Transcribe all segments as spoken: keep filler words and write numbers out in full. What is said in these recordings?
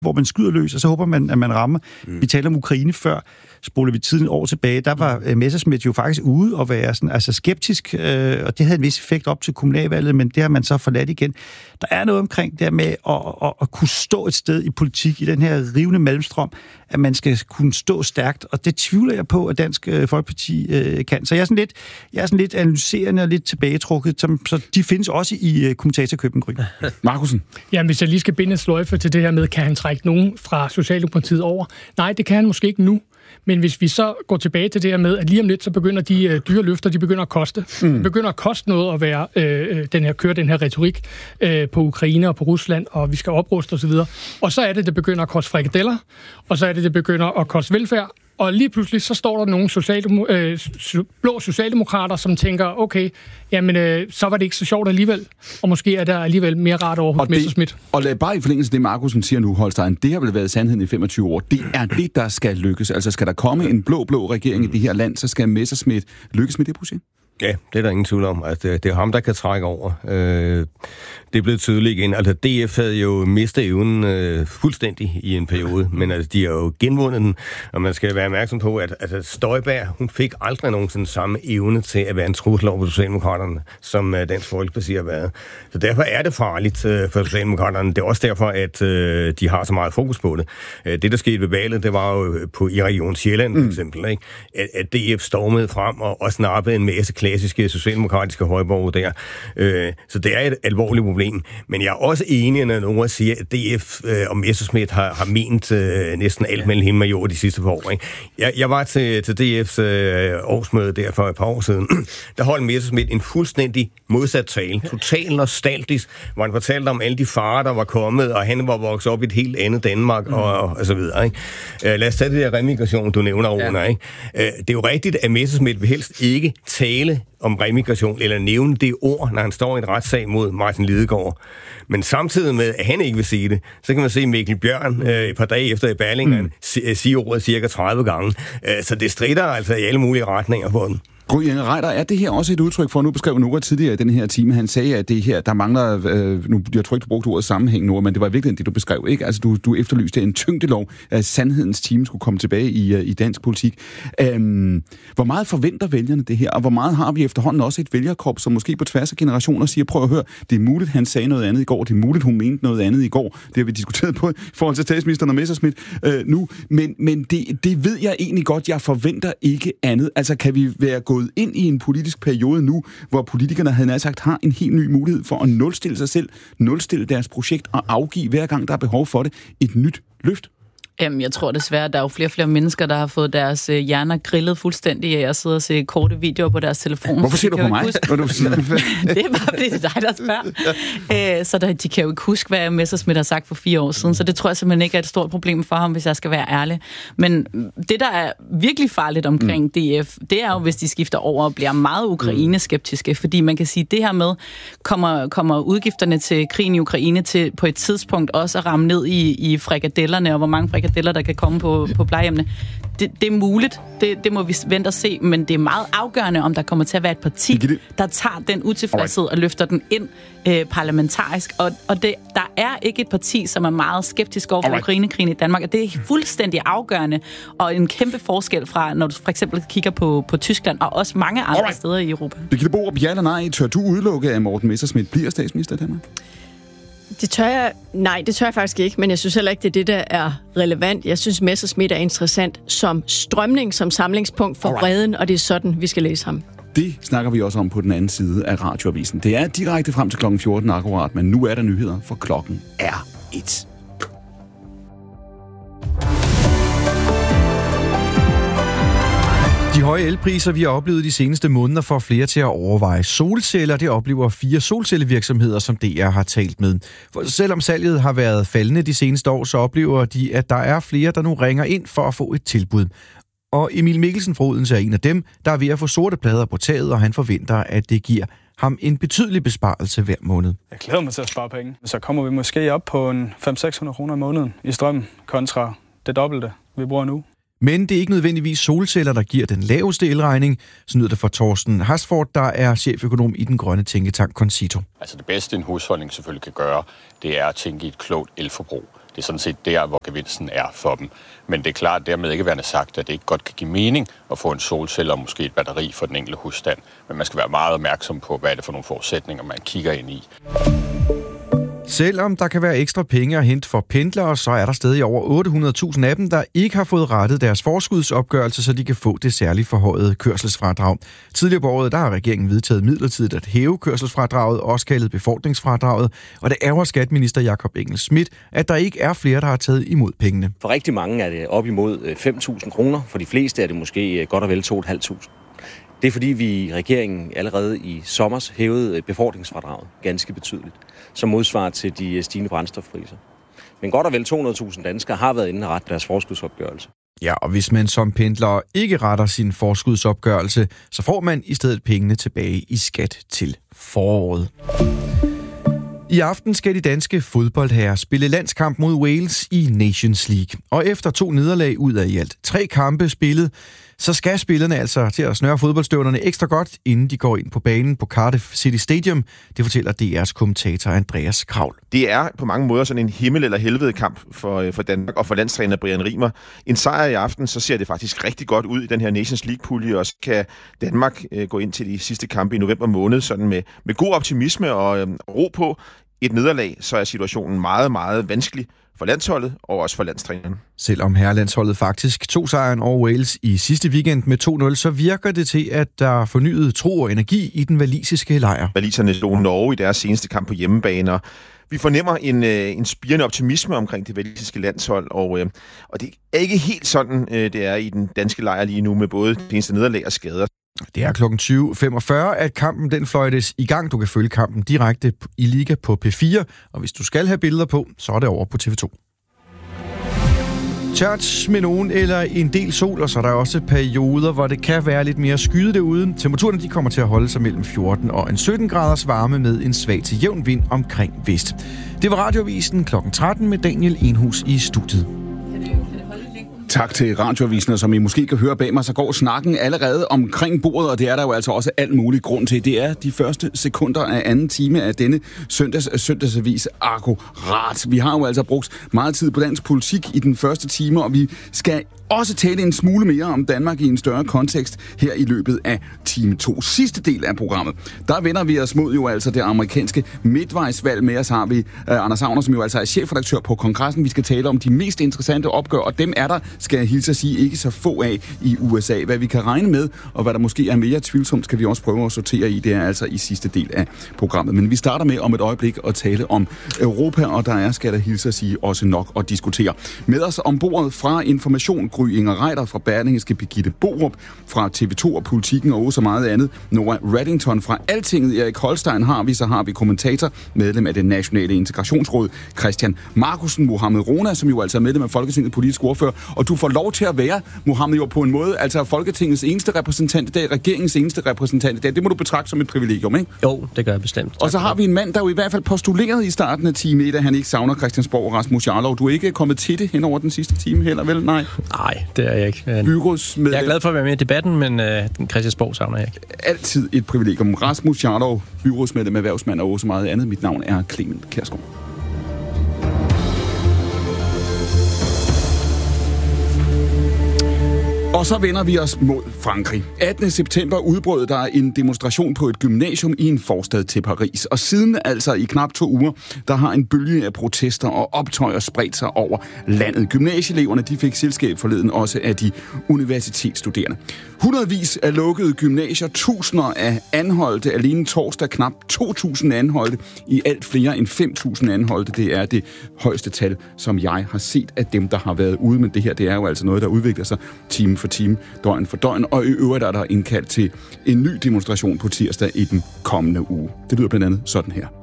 hvor man skyder løs, og så håber man, at man rammer. Mm. Vi taler om Ukraine før, spoler vi tiden år tilbage, der var uh, Messerschmidt jo faktisk ude og være sådan, altså skeptisk, øh, og det havde en vis effekt op til kommunalvalget, men det har man så forladt igen. Der er noget omkring det med at, at, at kunne stå et sted i politik, i den her rivende malmstrøm, at man skal kunne stå stærkt, og det tvivler jeg på, at Dansk Folkeparti øh, kan. Så jeg er sådan lidt, jeg er sådan lidt analyserende og lidt tilbagetrukket, som, så de findes også i uh, kommentatorkøben, Gry. Markusen? Jamen, hvis jeg lige skal binde en sløjfe til det her med, kan han trække nogen fra Socialdemokratiet over? Nej, det kan han måske ikke nu. Men hvis vi så går tilbage til det her med, at lige om lidt, så begynder de øh, dyre løfter, de begynder at koste. Mm. Det begynder at koste noget at være, øh, den her, køre den her retorik øh, på Ukraine og på Rusland, og vi skal opruste osv. Og så er det, det begynder at koste frikadeller, og så er det, det begynder at koste velfærd. Og lige pludselig, så står der nogle socialdemo- øh, blå socialdemokrater, som tænker, okay, jamen, øh, så var det ikke så sjovt alligevel, og måske er der alligevel mere rart over hos Messerschmidt. Og lad bare i forlængelse af det, Markusen siger nu, Holstein, det har vel været sandheden i femogtyve år. Det er det, der skal lykkes. Altså, skal der komme en blå-blå regering i det her land, så skal Messerschmidt lykkes med det projekt? Ja, det er der ingen tvivl om. Altså, det, det er ham, der kan trække over. Øh, det er blevet tydeligt igen. Altså, D F havde jo mistet evnen øh, fuldstændig i en periode, men altså, de har jo genvundet den, og man skal være opmærksom på, at altså, Støjberg, hun fik aldrig nogensinde samme evne til at være en trussel over Socialdemokraterne, som uh, Dansk Folkeparti har været. Så derfor er det farligt uh, for Socialdemokraterne. Det er også derfor, at uh, de har så meget fokus på det. Uh, det, der skete ved valget, det var jo på, i Region Sjælland, for eksempel, ikke? At, at D F stormede frem og, og snappede en masse klassiske socialdemokratiske højborg der. Øh, så det er et alvorligt problem. Men jeg er også enig, når nogen siger, at D F øh, og Messerschmidt har, har ment øh, næsten alt mellem himmel og jord de sidste par år. Ikke? Jeg, jeg var til, til D F's øh, årsmøde der for et par år siden. Der holdt Messerschmidt en fuldstændig modsat tale. Total nostalgisk, hvor han fortalte om alle de farer, der var kommet, og han var vokset op i et helt andet Danmark, mm. og, og, og så videre. Ikke? Øh, lad os tage det der remigration, du nævner, Rune. Ja. Ikke? Øh, det er jo rigtigt, at Messerschmidt vil helst ikke tale om remigration, eller nævne det ord, når han står i en retssag mod Martin Lidegaard. Men samtidig med, at han ikke vil sige det, så kan man se Mikkel Bjørn øh, et par dage efter i Berlingeren mm. sige ordet cirka tredive gange. Øh, så det stritter altså i alle mulige retninger på den. Gry Inge Reiter, er det her også et udtryk for, nu beskrev Nora tidligere i den her time, han sagde, at det her, der mangler, øh, nu, jeg tror ikke, du brugte ordet sammenhæng, Nora, men det var virkelig det, du beskrev, ikke? Altså, du, du efterlyste en tyngdelov, at sandhedens time skulle komme tilbage i, i dansk politik. Øhm, hvor meget forventer vælgerne det her, og hvor meget har vi efterhånden også et vælgerkorps, som måske på tværs af generationer siger, prøv at høre, det er muligt, han sagde noget andet i går, det er muligt, hun mente noget andet i går, det har vi diskuteret på i forhold til statsministeren og Messerschmidt øh, nu, men, men det, det ved jeg egentlig godt, jeg forventer ikke andet. Altså, kan vi være gået ind i en politisk periode nu, hvor politikerne havde sagt har en helt ny mulighed for at nulstille sig selv, nulstille deres projekt og afgive hver gang, der er behov for det, et nyt løft? Jamen, jeg tror desværre, at der er jo flere og flere mennesker, der har fået deres øh, hjerner grillet fuldstændig af at sidde og se korte videoer på deres telefon. Hvorfor siger du på mig? Det er bare, fordi det er dig, der spørger. Æ, så der, de kan jo ikke huske, hvad Messerschmidt har sagt for fire år siden, så det tror jeg simpelthen ikke er et stort problem for ham, hvis jeg skal være ærlig. Men det, der er virkelig farligt omkring mm. D F, det er jo, hvis de skifter over og bliver meget Ukraine-skeptiske, fordi man kan sige, at det her med, kommer, kommer udgifterne til krigen i Ukraine til på et tidspunkt også at ramme ned i, i frikadellerne, og hvor mange frikadeller der kan komme på, på plejehjemmene. Det, det er muligt. Det, det må vi vente og se, men det er meget afgørende, om der kommer til at være et parti, der tager den utilfredshed og løfter den ind øh, parlamentarisk. Og, og det, der er ikke et parti, som er meget skeptisk over for Ukrainekrigen i Danmark, og det er fuldstændig afgørende, og en kæmpe forskel fra, når du for eksempel kigger på, på Tyskland, og også mange andre Alright. steder i Europa. Birgitte Borup, ja eller nej, tør du udelukke, at Morten Messerschmidt bliver statsminister i Danmark? Det tør jeg... Nej, det tør jeg faktisk ikke, men jeg synes heller ikke, det er det, der er relevant. Jeg synes, Messerschmidt er interessant som strømning, som samlingspunkt for bredden, og det er sådan, vi skal læse ham. Det snakker vi også om på den anden side af radioavisen. Det er direkte frem til klokken fjorten akkurat, men nu er der nyheder, for klokken er et. De høje elpriser, vi har oplevet de seneste måneder, får flere til at overveje solceller. Det oplever fire solcellevirksomheder, som D R har talt med. For selvom salget har været faldende de seneste år, så oplever de, at der er flere, der nu ringer ind for at få et tilbud. Og Emil Mikkelsen fra Odense er en af dem, der er ved at få sorte plader på taget, og han forventer, at det giver ham en betydelig besparelse hver måned. Jeg glæder mig til at spare penge. Så kommer vi måske op på en fem hundrede til seks hundrede kroner i måneden i strøm kontra det dobbelte, vi bruger nu. Men det er ikke nødvendigvis solceller, der giver den laveste elregning, så lyder det fra Torsten Hasford, der er cheføkonom i den grønne tænketank Concito. Altså det bedste, en husholdning selvfølgelig kan gøre, det er at tænke i et klogt elforbrug. Det er sådan set der, hvor gevinsten er for dem. Men det er klart, dermed ikke værende sagt, at det ikke godt kan give mening at få en solcelle og måske et batteri for den enkelte husstand. Men man skal være meget opmærksom på, hvad er det for nogle forudsætninger, man kigger ind i. Selvom der kan være ekstra penge at hente for pendlere, så er der stadig over otte hundrede tusind af dem, der ikke har fået rettet deres forskudsopgørelse, så de kan få det særligt forhøjede kørselsfradrag. Tidligere på året der har regeringen vedtaget midlertidigt at hæve kørselsfradraget, også kaldet befordringsfradraget, og det ærger skatteminister Jakob Engel-Schmidt, at der ikke er flere, der har taget imod pengene. For rigtig mange er det op imod fem tusind kroner, for de fleste er det måske godt og vel to tusind fem hundrede. Det er fordi, vi i regeringen allerede i sommers hævede befordringsfradraget ganske betydeligt, som modsvarer til de stigende brændstofpriser. Men godt og vel to hundrede tusind danskere har været inde og rette deres forskudsopgørelse. Ja, og hvis man som pendler ikke retter sin forskudsopgørelse, så får man i stedet pengene tilbage i skat til foråret. I aften skal de danske fodboldherrer spille landskamp mod Wales i Nations League. Og efter to nederlag ud af i alt tre kampe spillet, så skal spillerne altså til at snøre fodboldstøvlerne ekstra godt, inden de går ind på banen på Cardiff City Stadium. Det fortæller D R's kommentator Andreas Kravl. Det er på mange måder sådan en himmel- eller helvede-kamp for, for Danmark og for landstræner Brian Rimer. En sejr i aften, så ser det faktisk rigtig godt ud i den her Nations League-pulje, og så kan Danmark øh, gå ind til de sidste kampe i november måned sådan med, med god optimisme og øh, ro på. Et nederlag, så er situationen meget, meget vanskelig for landsholdet og også for landstræneren. Selvom herrelandsholdet faktisk tog sejren over Wales i sidste weekend med to nul, så virker det til, at der er fornyet tro og energi i den walisiske lejr. Waliserne slog Norge i deres seneste kamp på hjemmebane, og vi fornemmer en, en spirende optimisme omkring det walisiske landshold, og, øh, og det er ikke helt sådan, øh, det er i den danske lejr lige nu med både det eneste nederlag og skader. Det er klokken tyve femogfyrre, at kampen den fløjtes i gang. Du kan følge kampen direkte i Liga på P fire, og hvis du skal have billeder på, så er det over på T V to. Tørt med nogen eller en del sol, og så er der også perioder, hvor det kan være lidt mere skyet derude. Temperaturerne de kommer til at holde sig mellem fjorten og en sytten graders varme med en svag til jævn vind omkring vest. Det var Radioavisen klokken tretten med Daniel Enhus i studiet. Tak til Radioavisen, og som I måske kan høre bag mig, så går snakken allerede omkring bordet, og det er der jo altså også alt muligt grund til. Det er de første sekunder af anden time af denne søndags, søndagsavis akkurat. Vi har jo altså brugt meget tid på dansk politik i den første time, og vi skal også tale en smule mere om Danmark i en større kontekst her i løbet af time to. Sidste del af programmet, der vender vi os mod jo altså det amerikanske midtvejsvalg. Med os har vi uh, Anders Agner, som jo altså er chefredaktør på Kongressen. Vi skal tale om de mest interessante opgør, og dem er der, skal jeg hilse at sige, ikke så få af i U S A. Hvad vi kan regne med, og hvad der måske er mere tvivlsomt, skal vi også prøve at sortere i. Det er altså i sidste del af programmet. Men vi starter med om et øjeblik at tale om Europa, og der er, skal jeg hilse at sige, også nok at diskutere. Med os ombord fra Information, Gry Inger Reiter fra Berlingske, Birgitte Borup fra T V to og Politikken og så meget andet. Nora Reddington fra Altinget, Erik Holstein har vi, så har vi kommentator, medlem af det nationale integrationsråd, Christian Markusen, Mohammed Rona, som jo altså er medlem af Folketingets politiske ordfører, og du får lov til at være, Mohammed, jo på en måde, altså Folketingets eneste repræsentant i dag, regeringens eneste repræsentant i dag. Det må du betragte som et privilegium, ikke? Jo, det gør jeg bestemt. Og så har vi en mand, der jo i hvert fald postulerede i starten af time et, at han ikke savner Christiansborg og Rasmus Jarlov. Du er ikke kommet til det hen over den sidste time heller, vel? Nej. Nej, det er jeg ikke. Byrådsmedlem. Jeg er glad for at være med i debatten, men øh, Christiansborg savner jeg ikke. Altid et privilegium. Rasmus Jarlov, byrådsmedlem, erhvervsmand og også meget andet. Mit navn er Clement Kjærsgaard. Og så vender vi os mod Frankrig. attende september udbrød der en demonstration på et gymnasium i en forstad til Paris. Og siden altså i knap to uger, der har en bølge af protester og optøjer spredt sig over landet. Gymnasieeleverne de fik selskab forleden også af de universitetsstuderende. Hundredvis af lukkede gymnasier, tusinder af anholdte, alene torsdag knap to tusind anholdte, i alt flere end fem tusind anholdte. Det er det højeste tal, som jeg har set af dem, der har været ude. Men det her, det er jo altså noget, der udvikler sig time for time, døgn for døgn, og i øvrigt er der indkaldt til en ny demonstration på tirsdag i den kommende uge. Det lyder blandt andet sådan her.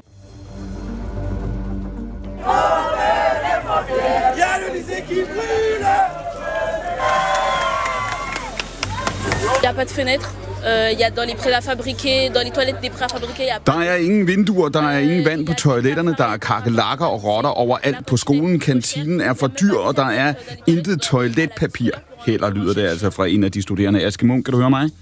Il n'y a pas de fenêtre. Il y a dans les préfabriqués, dans les toilettes des préfabriqués, il y a Der er ingen vinduer, der er ingen vand på toiletterne, der er kakelakker og rotter overalt på skolen. Kantinen er for dyr, og der er intet toiletpapir. Heller lyder det altså fra en af de studerende. Aske Munk, kan du høre mig?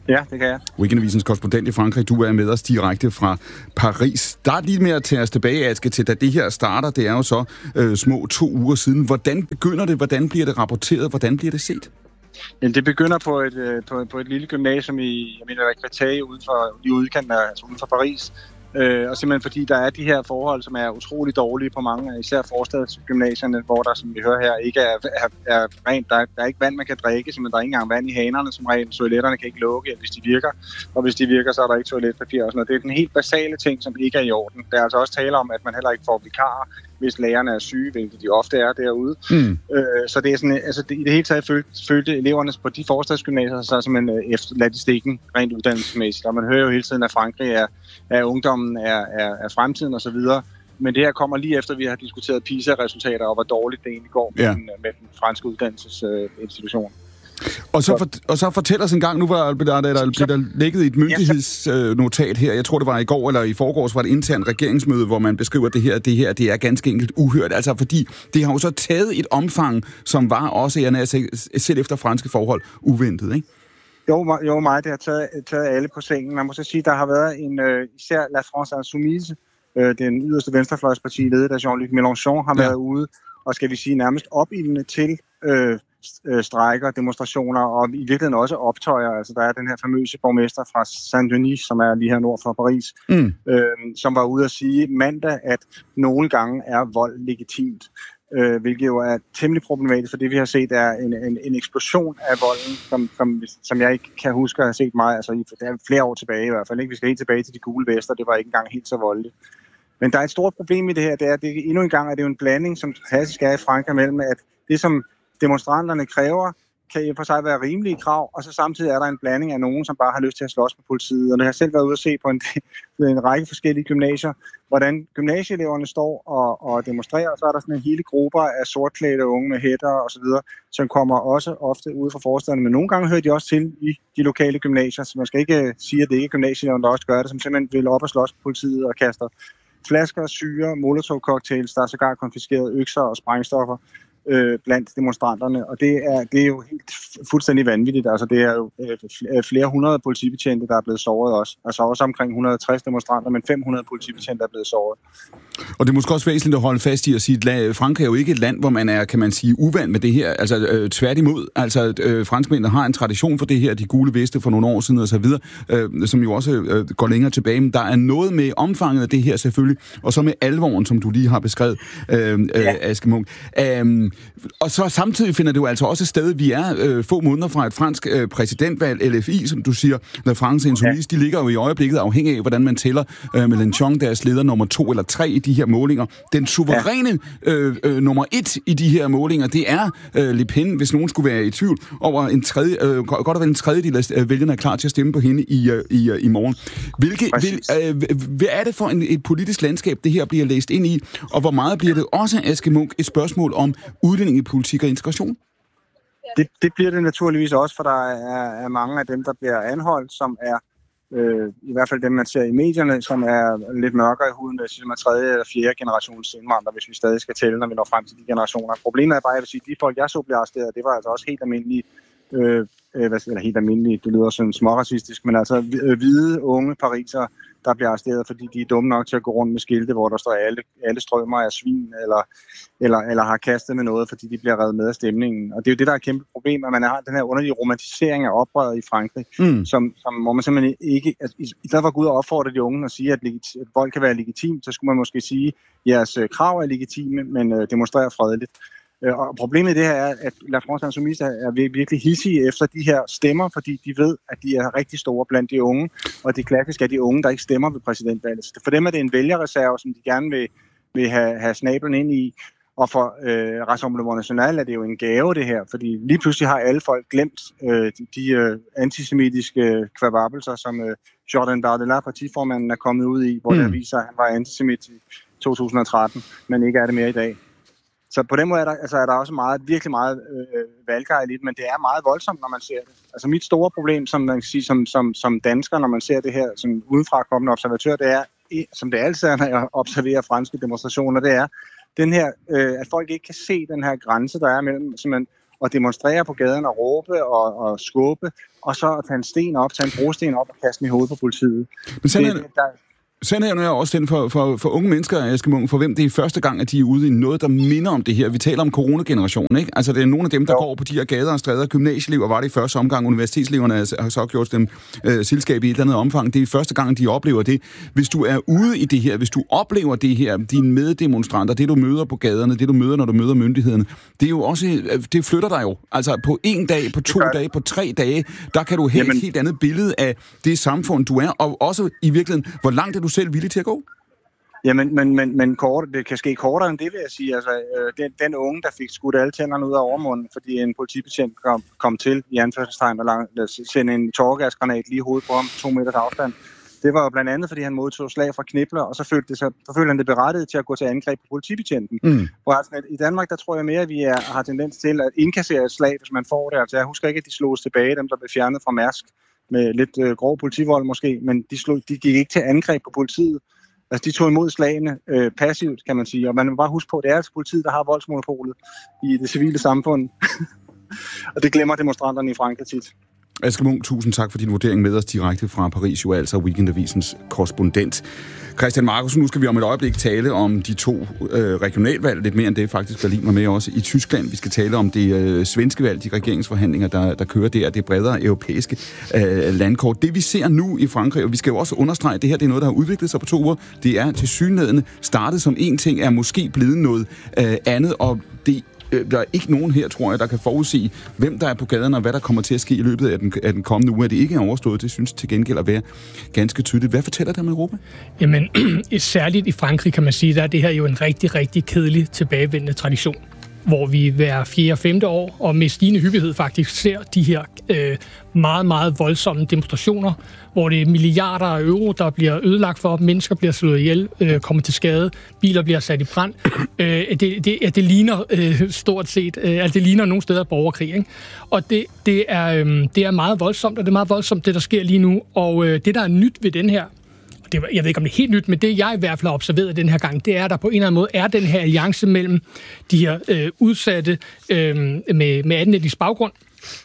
Ja, det kan jeg. Weekendavisens korrespondent i Frankrig, du er med os direkte fra Paris. Start lige med at tage os tilbage, Aske, til da det her starter. Det er jo så øh, små to uger siden. Hvordan begynder det? Hvordan bliver det rapporteret? Hvordan bliver det set? Jamen, det begynder på et, øh, på, på et lille gymnasium i, jeg mener, Créteil, uden for, i udkanten, altså uden for Paris. Øh, og simpelthen fordi der er de her forhold, som er utrolig dårlige på mange, især forstadsgymnasierne, hvor der, som vi hører her, ikke er, er, er rent. Der er, der er ikke vand, man kan drikke, simpelthen der er ikke engang vand i hanerne, som rent. Toiletterne kan ikke lukke, hvis de virker. Og hvis de virker, så er der ikke toiletpapir og sådan noget. Det er den helt basale ting, som ikke er i orden. Der er altså også tale om, at man heller ikke får vikarer, hvis lærerne er syge, hvilket de ofte er derude. Mm. Øh, så det er sådan, altså det, i det hele taget følte, følte eleverne på de forstadsgymnasier så simpelthen øh, efterladt i stikken, rent uddannelsesmæssigt. Og man hører jo hele tiden, at Frankrig er, er ungdommen, er, er, er fremtiden osv. Men det her kommer lige efter, at vi har diskuteret PISA-resultater, og hvor dårligt det egentlig går med, ja. den, med den franske uddannelsesinstitution. Og så, for, og så fortæl os en gang, nu var der, der, der, der, der lægget et myndighedsnotat her, jeg tror det var i går eller i forgårs, var det internt regeringsmøde, hvor man beskriver det her, det her, det er ganske enkelt uhørt, altså fordi det har jo så taget et omfang, som var også, jeg nær selv efter franske forhold, uventet, ikke? Jo, jo meget, det har taget, taget alle på sengen. Man må så sige, der har været en, øh, især La France Insoumise, øh, den yderste venstrefløjsparti, ledet af Jean-Luc Mélenchon, har ja. været ude, og skal vi sige nærmest opildende til øh, strejker, demonstrationer og i virkeligheden også optøjer. Altså der er den her famøse borgmester fra Saint-Denis, som er lige her nord for Paris, mm. øh, som var ude at sige mandag, at nogle gange er vold legitimt. Øh, hvilket jo er temmelig problematisk, for det vi har set er en, en, en eksplosion af volden, som, som, som jeg ikke kan huske at have set meget, altså det er flere år tilbage i hvert fald, ikke? Vi skal helt tilbage til de gule vester, det var ikke engang helt så voldeligt. Men der er et stort problem i det her, det er, at det, endnu en gang er det jo en blanding, som klassisk er i Frankrig mellem, at det som demonstranterne kræver, kan i for sig være rimelige krav, og så samtidig er der en blanding af nogen, som bare har lyst til at slås med politiet. Og jeg har selv været ude at se på en, en række forskellige gymnasier, hvordan gymnasieeleverne står og, og demonstrerer, og så er der sådan en hele grupper af sortklædte unge med hætter og så videre, som kommer også ofte ude fra forstederne, men nogle gange hører de også til i de lokale gymnasier, så man skal ikke sige, at det ikke er gymnasieeleverne, der også gør det, som simpelthen vil op og slås med politiet og kaster flasker, syre, molotov-cocktails, der er sågar konfiskeret økser og sprængstoffer øh, blandt demonstranterne, og det er, det er jo helt fuldstændig vanvittigt. Altså, det er jo øh, flere hundrede politibetjente, der er blevet såret også. Altså også omkring et hundrede og tres demonstranter, men fem hundrede politibetjente er blevet såret. Og det er måske også væsentligt at holde fast i at sige, at Frankrig er jo ikke et land, hvor man er, kan man sige, uvant med det her. Altså øh, tværtimod. Altså øh, franskmændene har en tradition for det her, de gule veste for nogle år siden og så videre, øh, som jo også øh, går længere tilbage. Men der er noget med omfanget af det her selvfølgelig, og så med alvoren, som du lige har beskrevet, øh, øh, Aske Munk. Øh, og så samtidig finder det jo altså også et sted, vi er øh, få måneder fra et fransk øh, præsidentvalg, L F I, som du siger, La France Insoumise, ja. De ligger jo i øjeblikket afhængig af, hvordan man tæller øh, Mélenchon, deres leder nummer to eller tre i de her målinger. Den suveræne øh, øh, nummer et i de her målinger, det er øh, Le Pen, hvis nogen skulle være i tvivl, over en tredje, øh, godt og vel en tredjedel af vælgerne er klar til at stemme på hende i, øh, i, øh, i morgen. Hvilke, vil, øh, hvad er det for en, et politisk landskab, det her bliver læst ind i, og hvor meget bliver det også, Aske Munk, et spørgsmål om udlændingepolitik og integration? Det, det bliver det naturligvis også, for der er, er mange af dem, der bliver anholdt, som er øh, i hvert fald dem, man ser i medierne, som er lidt mørkere i huden, som er tredje eller fjerde generations indvandrere, hvis vi stadig skal tælle, når vi når frem til de generationer. Problemet er bare, at jeg vil sige, at de folk, jeg så blev arresteret, det var altså også helt almindelige, øh, eller helt almindelige, det lyder sådan småracistisk, men altså hvide, unge parisere, der bliver arresteret, fordi de er dumme nok til at gå rundt med skilte, hvor der står alle, alle strømmer af svin, eller, eller, eller har kastet med noget, fordi de bliver revet med af stemningen. Og det er jo det, der er et kæmpe problem, at man har den her underlige romantisering af oprøret i Frankrig, mm. som, som, hvor man simpelthen ikke... Altså, i stedet for at gå ud og opfordre de unge og sige, at, legit, at vold kan være legitimt, så skulle man måske sige, at jeres krav er legitime, men øh, demonstrere fredeligt. Og problemet i det her er, at La France Insoumise er virkelig hissige efter de her stemmer, fordi de ved, at de er rigtig store blandt de unge, og det klassiske er de unge, der ikke stemmer ved præsidentvalget. For dem er det en vælgerreserve, som de gerne vil, vil have, have snablen ind i, og for øh, Rassemblement National er det jo en gave, det her, fordi lige pludselig har alle folk glemt øh, de, de øh, antisemitiske kvababelser, som øh, Jordan Bardella, partiformanden, er kommet ud i, hvor mm. det viser, at han var antisemit i to tusind og tretten, men ikke er det mere i dag. Så på den måde er der, altså er der også meget, virkelig meget øh, valggejl i det, men det er meget voldsomt, når man ser det. Altså mit store problem, som man kan sige, som, som, som dansker, når man ser det her som udenfra kommende observatør, det er, som det altid er, når jeg observerer franske demonstrationer, det er den her, øh, at folk ikke kan se den her grænse, der er mellem simpelthen og demonstrere på gaden og råbe og, og skubbe, og så tage en sten op, tage en brosten op og kaste den i hovedet på politiet. Men sådan det, der, Sandheden er også den for, for, for unge mennesker, Aske Munk, for hvem det er første gang, at de er ude i noget, der minder om det her. Vi taler om coronagenerationen, ikke? Altså, det er nogle af dem, der jo. går på de her gader og stræder. Gymnasieelever var det i første omgang. Universitetsleverne har så gjort dem øh, selskab i et eller andet omfang. Det er første gang, de oplever det. Hvis du er ude i det her, hvis du oplever det her, dine meddemonstranter, det du møder på gaderne, det du møder, når du møder myndighederne, det er jo også, det flytter dig jo. Altså, på en dag, på to dage, på tre dage, der kan du have et helt andet billede af det samfund, du er, og også i virkeligheden, hvor langt er du selv villig til at gå? Jamen, men, men, men kort, det kan ske kortere end det, vil jeg sige. Altså, øh, den, den unge, der fik skudt alle tænderne ud af overmunden, fordi en politibetjent kom, kom til i anførselstegn og sendte en tåregasgranat lige i hovedet på ham, to meters afstand. Det var jo blandt andet, fordi han modtog slag fra knibler, og så følte, det sig, så følte han det berettiget til at gå til angreb på politibetjenten. Mm. I Danmark, der tror jeg mere, at vi er, har tendens til at indkassere et slag, hvis man får det. Altså, jeg husker ikke, at de slog tilbage, dem der blev fjernet fra Mærsk, med lidt øh, grov politivold måske, men de, slog, de gik ikke til angreb på politiet. Altså, de tog imod slagene øh, passivt, kan man sige. Og man må bare huske på, at det er altså politiet, der har voldsmonopolet i det civile samfund. Og det glemmer demonstranterne i Frankrig tit. Aske Munk, tusind tak for din vurdering med os direkte fra Paris, jo altså Weekendavisens korrespondent. Christian Markussen, nu skal vi om et øjeblik tale om de to øh, regionalvalg, lidt mere end det faktisk Berlin var med også i Tyskland. Vi skal tale om det øh, svenske valg, de regeringsforhandlinger, der, der kører der, det bredere europæiske øh, landkort. Det vi ser nu i Frankrig, og vi skal jo også understrege, at det her det er noget, der har udviklet sig på to uger, det er tilsyneladende startet som en ting, er måske blevet noget øh, andet, og det der er ikke nogen her, tror jeg, der kan forudsige, hvem der er på gaderne, og hvad der kommer til at ske i løbet af den, af den kommende uge. At det ikke er overstået, det synes til gengæld at være ganske tydeligt. Hvad fortæller det om Europa? Jamen, særligt i Frankrig kan man sige, der er det her jo en rigtig, rigtig kedelig tilbagevendende tradition, hvor vi hver fjerde og femte år, og med stigende hyppighed faktisk, ser de her øh, meget, meget voldsomme demonstrationer, hvor det er milliarder af euro, der bliver ødelagt for, mennesker bliver slået ihjel, øh, kommer til skade, biler bliver sat i brand. Øh, det, det, det ligner øh, stort set, øh, altså det ligner nogle steder borgerkrig, ikke? Og det, det, er, øh, det er meget voldsomt, og det er meget voldsomt, det der sker lige nu. Og øh, det, der er nyt ved den her, det, jeg ved ikke, om det er helt nyt, men det, jeg i hvert fald har observeret den her gang, det er, at der på en eller anden måde er den her alliance mellem de her øh, udsatte øh, med, med anden etnisk baggrund,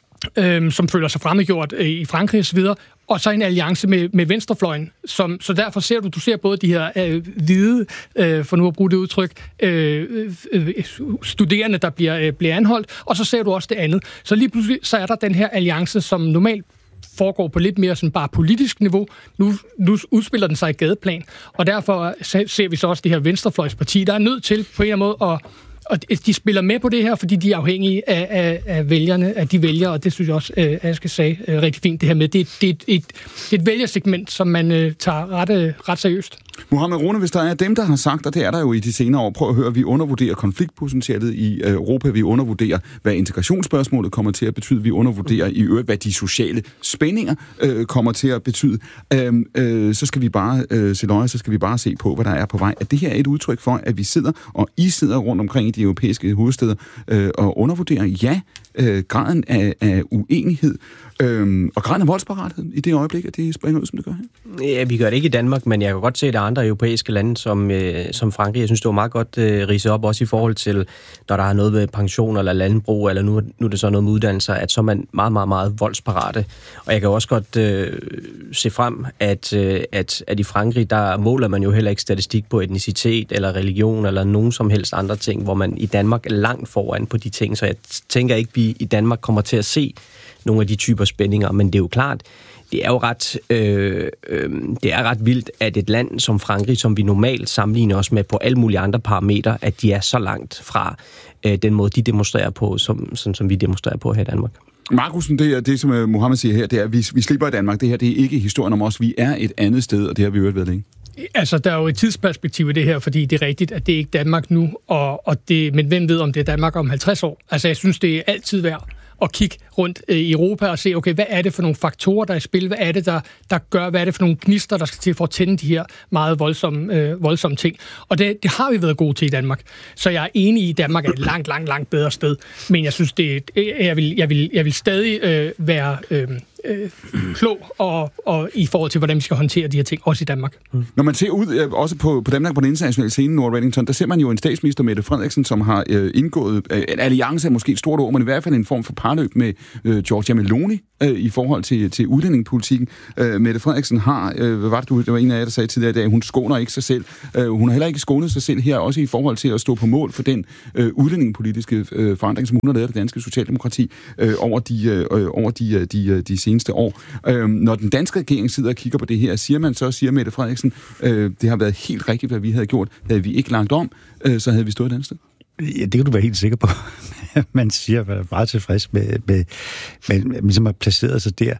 øh, som føler sig fremmedgjort øh, i Frankrig og så videre, og så en alliance med, med venstrefløjen. Som, så derfor ser du, du ser både de her øh, hvide, øh, for nu at bruge det udtryk, øh, øh, studerende, der bliver, øh, bliver anholdt, og så ser du også det andet. Så lige pludselig så er der den her alliance, som normalt foregår på lidt mere sådan bare politisk niveau. Nu, nu udspiller den sig i gadeplan, og derfor ser vi så også det her venstrefløjsparti, der er nødt til på en eller anden måde at og de spiller med på det her, fordi de er afhængige af, af, af vælgerne, af de vælgere, og det synes jeg også, at jeg skal sige rigtig fint det her med. Det, det, det, det er et vælgersegment, som man uh, tager ret, ret seriøst. Mohamed Rone, hvis der er dem, der har sagt, og det er der jo i de senere år, prøv at høre, vi undervurderer konfliktpotentialet i Europa, vi undervurderer, hvad integrationsspørgsmålet kommer til at betyde, vi undervurderer i øvrigt, hvad de sociale spændinger øh, kommer til at betyde. Øhm, øh, så skal vi bare øh, se nøje, så skal vi bare se på, hvad der er på vej. At det her er et udtryk for, at vi sidder, og I sidder rundt omkring i de europæiske hovedsteder øh, og undervurderer, ja, øh, graden af, af uenighed, Øhm, og graden af voldsparathed i det øjeblik, at det springer ud, som det gør her? Ja, vi gør det ikke i Danmark, men jeg kan godt se, at der er andre europæiske lande, som, øh, som Frankrig. Jeg synes, det var meget godt øh, ridset op, også i forhold til, når der er noget med pension eller landbrug, eller nu, nu er det så noget med uddannelser, at så er man meget, meget, meget voldsparate. Og jeg kan også godt øh, se frem, at, øh, at, at i Frankrig, der måler man jo heller ikke statistik på etnicitet eller religion eller nogen som helst andre ting, hvor man i Danmark er langt foran på de ting. Så jeg tænker ikke, at vi i Danmark kommer til at se nogle af de typer spændinger, men det er jo klart, det er jo ret, øh, øh, det er ret vildt, at et land som Frankrig, som vi normalt sammenligner os med på alle mulige andre parametre, at de er så langt fra øh, den måde, de demonstrerer på, som, som, som vi demonstrerer på her i Danmark. Markusen, det er det, som Mohammed siger her, det er, at vi, vi slipper i Danmark. Det her, det er ikke historien om os. Vi er et andet sted, og det har vi jo været længe. Altså, der er jo et tidsperspektiv i det her, fordi det er rigtigt, at det er ikke Danmark nu, og, og det, men hvem ved, om det er Danmark om halvtreds år? Altså, jeg synes, det er altid værd at kigge rundt i Europa og se, okay, hvad er det for nogle faktorer, der er i spil? Hvad er det, der, der gør? Hvad er det for nogle gnister, der skal til for at tænde de her meget voldsomme, øh, voldsomme ting? Og det, det har vi været gode til i Danmark. Så jeg er enig i, at Danmark er et langt, langt, langt bedre sted. Men jeg synes, det, jeg, vil, jeg, vil, jeg vil stadig øh, være... Øh, øh, klog og, og i forhold til, hvordan vi skal håndtere de her ting, også i Danmark. Mm. Når man ser ud, øh, også på, på Danmark på den internationale scene, Nora Reddington, der ser man jo en statsminister, Mette Frederiksen, som har øh, indgået øh, en alliance, er måske et stort ord, men i hvert fald en form for parløb med øh, Giorgia Meloni øh, i forhold til, til udlændingepolitikken. Øh, Mette Frederiksen har, øh, hvad var det, du, det var en af jer, der sagde tidligere i dag, hun skåner ikke sig selv. Øh, hun har heller ikke skånet sig selv her, også i forhold til at stå på mål for den øh, udlændingepolitiske øh, forandring, som hun har lavet af det danske socialdemokrati øh, over, de, øh, over de, de, de seneste år. Øh, når den danske regering sidder og kigger på det her, siger man så, siger Mette Frederiksen, øh, det har været helt rigtigt, hvad vi havde gjort. Havde vi ikke lagt om, øh, så havde vi stået et andet sted. Ja, det kan du være helt sikker på. Man siger, at man er meget tilfreds med, med, med, med ligesom at placere sig der.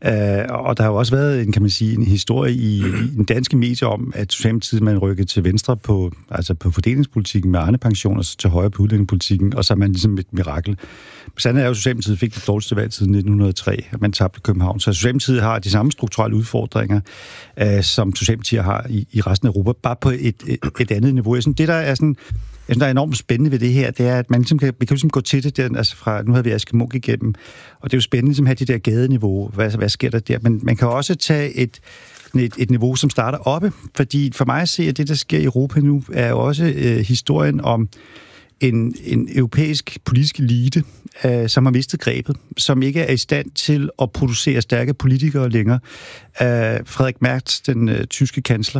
Uh, og der har jo også været en, kan man sige, en historie i, i den danske medier om, at Socialdemokratiet man rykkede til venstre på, altså på fordelingspolitikken med Arne-pension, og så til højre på udlændingepolitikken, og så er man ligesom et mirakel. Sådan er jo, at Socialdemokratiet fik det dårligste valg siden nitten hundrede og tre, at man tabte København. Så Socialdemokratiet har de samme strukturelle udfordringer, uh, som Socialdemokratiet har i, i resten af Europa, bare på et, et, et andet niveau. Jeg synes, det der er sådan... Jeg synes, der er enormt spændende ved det her, det er, at man ligesom kan, vi kan ligesom gå til det der, altså fra, nu havde vi Aske Munk igennem, og det er jo spændende ligesom at have det der gadeniveau, hvad, hvad sker der der, men man kan også tage et, et, et niveau, som starter oppe, fordi for mig at se, at det, der sker i Europa nu, er jo også øh, historien om en, en europæisk politisk elite, øh, som har mistet grebet, som ikke er i stand til at producere stærke politikere længere. Øh, Frederik Merz, den øh, tyske kansler,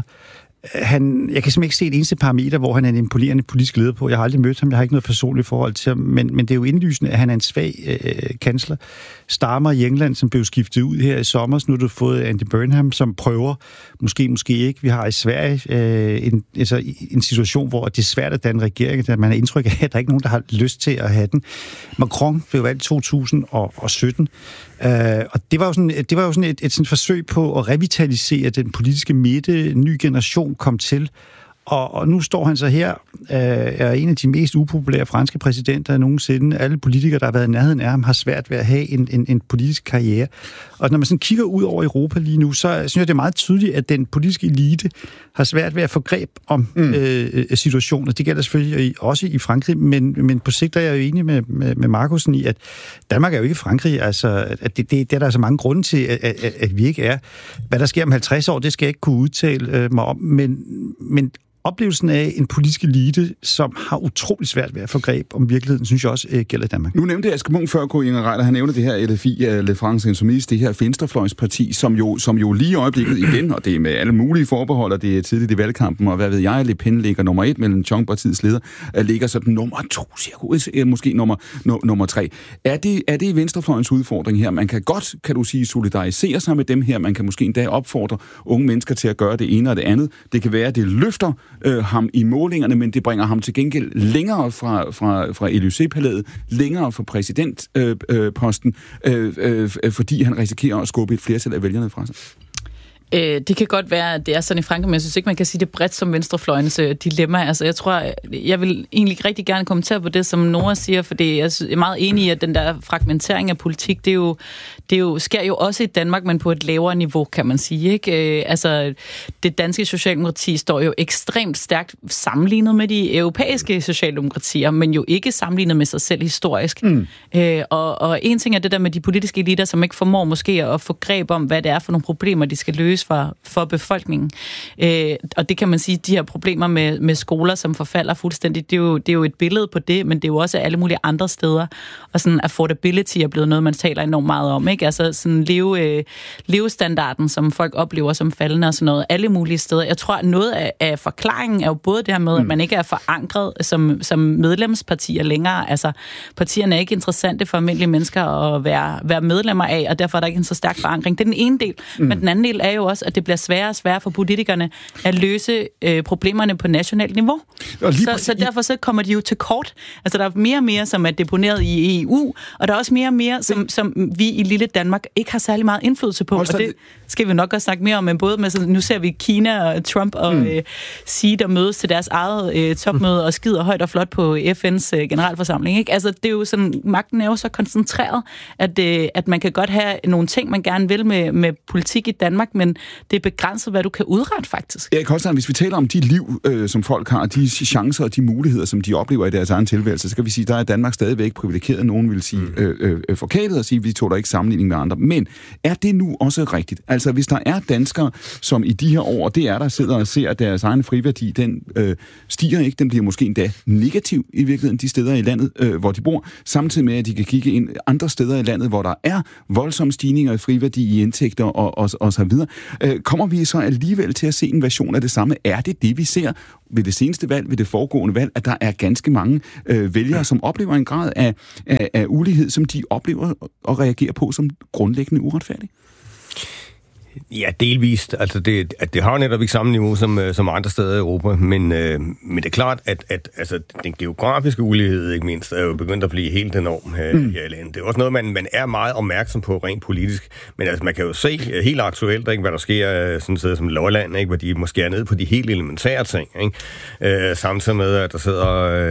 Han, jeg kan simpelthen ikke se et eneste parameter, hvor han er en imponerende politisk leder på. Jeg har aldrig mødt ham, jeg har ikke noget personligt forhold til ham, men, men det er jo indlysende, at han er en svag øh, kansler. Starmer i England, som blev skiftet ud her i sommer, nu har du fået Andy Burnham, som prøver, måske, måske ikke. Vi har i Sverige øh, en, altså, en situation, hvor det er svært at danne regering, at man har indtryk af, at der er ikke nogen, der har lyst til at have den. Macron blev valgt i to tusind og sytten, øh, og det var jo sådan, det var jo sådan et, et sådan forsøg på at revitalisere den politiske midte, en ny generation kom til, og, og nu står han så her, øh, er en af de mest upopulære franske præsidenter nogensinde. Alle politikere, der har været i nærheden af ham, har svært ved at have en, en, en politisk karriere. Og når man sådan kigger ud over Europa lige nu, så synes jeg, det er meget tydeligt, at den politiske elite har svært ved at få greb om mm. øh, situationer. Det gælder selvfølgelig også i Frankrig, men, men på sigt er jeg jo enig med, med, med Markusen i, at Danmark er jo ikke Frankrig. Altså, at det, det, det er der altså mange grunde til, at, at, at vi ikke er. Hvad der sker om halvtreds år, det skal jeg ikke kunne udtale øh, mig om, men, men oplevelsen af en politisk elite, som har utrolig svært ved at få greb om virkeligheden, synes jeg også øh, gælder i Danmark. Nu nævnte jeg Aske Munk før, K. Inger Reiter, han nævnte det her L F I, Le France Insoumise, det her venstrefløjsparti, som jo, som jo lige i øjeblikket igen, og det er med alle mulige forbehold, og det er tidligt i valgkampen, og hvad ved jeg, Le Pen ligger nummer et, mellem Chong-partiets leder, ligger sådan nummer to, cirka, måske nummer, no, nummer tre. Er det, er det venstrefløjens udfordring her? Man kan godt, kan du sige, solidarisere sig med dem her, man kan måske endda opfordre unge mennesker til at gøre det ene og det andet. Det kan være, at det løfter øh, ham i målingerne, men det bringer ham til gengæld længere fra, fra, fra Élysée-palæet, længere fra præsidentposten, øh, øh, øh, fordi han risikerer at skubbe et flertal af vælgerne fra sig. Det kan godt være, at det er sådan i Frankrig, men jeg synes ikke, man kan sige det bredt som venstrefløjens dilemma. Altså, jeg tror, jeg vil egentlig rigtig gerne kommentere på det, som Nora siger, fordi jeg er meget enig i, at den der fragmentering af politik, det, er jo, det er jo, sker jo også i Danmark, men på et lavere niveau, kan man sige. Ikke? Altså, det danske socialdemokrati står jo ekstremt stærkt sammenlignet med de europæiske socialdemokratier, men jo ikke sammenlignet med sig selv historisk. Mm. Og, og en ting er det der med de politiske eliter, som ikke formår måske at få greb om, hvad det er for nogle problemer, de skal løse for, for befolkningen. Øh, og det kan man sige, de her problemer med, med skoler, som forfalder fuldstændig, det er, jo, det er jo et billede på det, men det er jo også alle mulige andre steder. Og sådan affordability er blevet noget, man taler enormt meget om, ikke? Altså sådan leve, øh, levestandarden, som folk oplever som faldende og sådan noget, alle mulige steder. Jeg tror, at noget af, af forklaringen er jo både det her med, mm. at man ikke er forankret som, som medlemspartier længere. Altså, partierne er ikke interessante for almindelige mennesker at være, være medlemmer af, og derfor er der ikke en så stærk forankring. Det er den ene del, mm. men den anden del er jo også, at det bliver sværere og sværere for politikerne at løse øh, problemerne på nationalt niveau. Så, så derfor så kommer de jo til kort. Altså, der er mere og mere, som er deponeret i E U, og der er også mere og mere, som, som vi i lille Danmark ikke har særlig meget indflydelse på. Og det skal vi nok også snakke mere om, men både med, så nu ser vi Kina og Trump og mm. øh, Xi, der mødes til deres eget øh, topmøde og skider højt og flot på F N's øh, generalforsamling. Ikke? Altså, det er jo sådan, magten er jo så koncentreret, at, øh, at man kan godt have nogle ting, man gerne vil med, med politik i Danmark, men men det er begrænset, hvad du kan udrette faktisk. Erik Holstein, hvis vi taler om de liv, øh, som folk har, de chancer og de muligheder, som de oplever i deres egen tilværelse, så kan vi sige, der er Danmark stadigvæk privilegeret. Nogen vil sige øh, øh, forkælet og sige, at vi tog der ikke sammenligning med andre. Men er det nu også rigtigt? Altså, hvis der er danskere, som i de her år, det er der sidder og ser, at deres egen friværdi, den øh, stiger ikke, den bliver måske endda negativ i virkeligheden de steder i landet, øh, hvor de bor, samtidig med, at de kan kigge ind andre steder i landet, hvor der er voldsomme stigninger i friværdi i indtægter og, og, og så videre. Øh, kommer vi så alligevel til at se en version af det samme? Er det det, vi ser ved det seneste valg, ved det foregående valg, at der er ganske mange øh, vælgere, som oplever en grad af, af, af ulighed, som de oplever og reagerer på som grundlæggende uretfærdig? Ja, delvist. Altså, det, det har jo netop ikke samme niveau som, som andre steder i Europa, men, øh, men det er klart, at, at altså, den geografiske ulighed, ikke mindst, er jo begyndt at blive helt enorm her, mm. her i landet. Det er også noget, man, man er meget opmærksom på rent politisk, men altså, man kan jo se helt aktuelt, ikke, hvad der sker sådan noget som Lolland, ikke, hvor de måske er nede på de helt elementære ting, ikke? Øh, samtidig med, at der sidder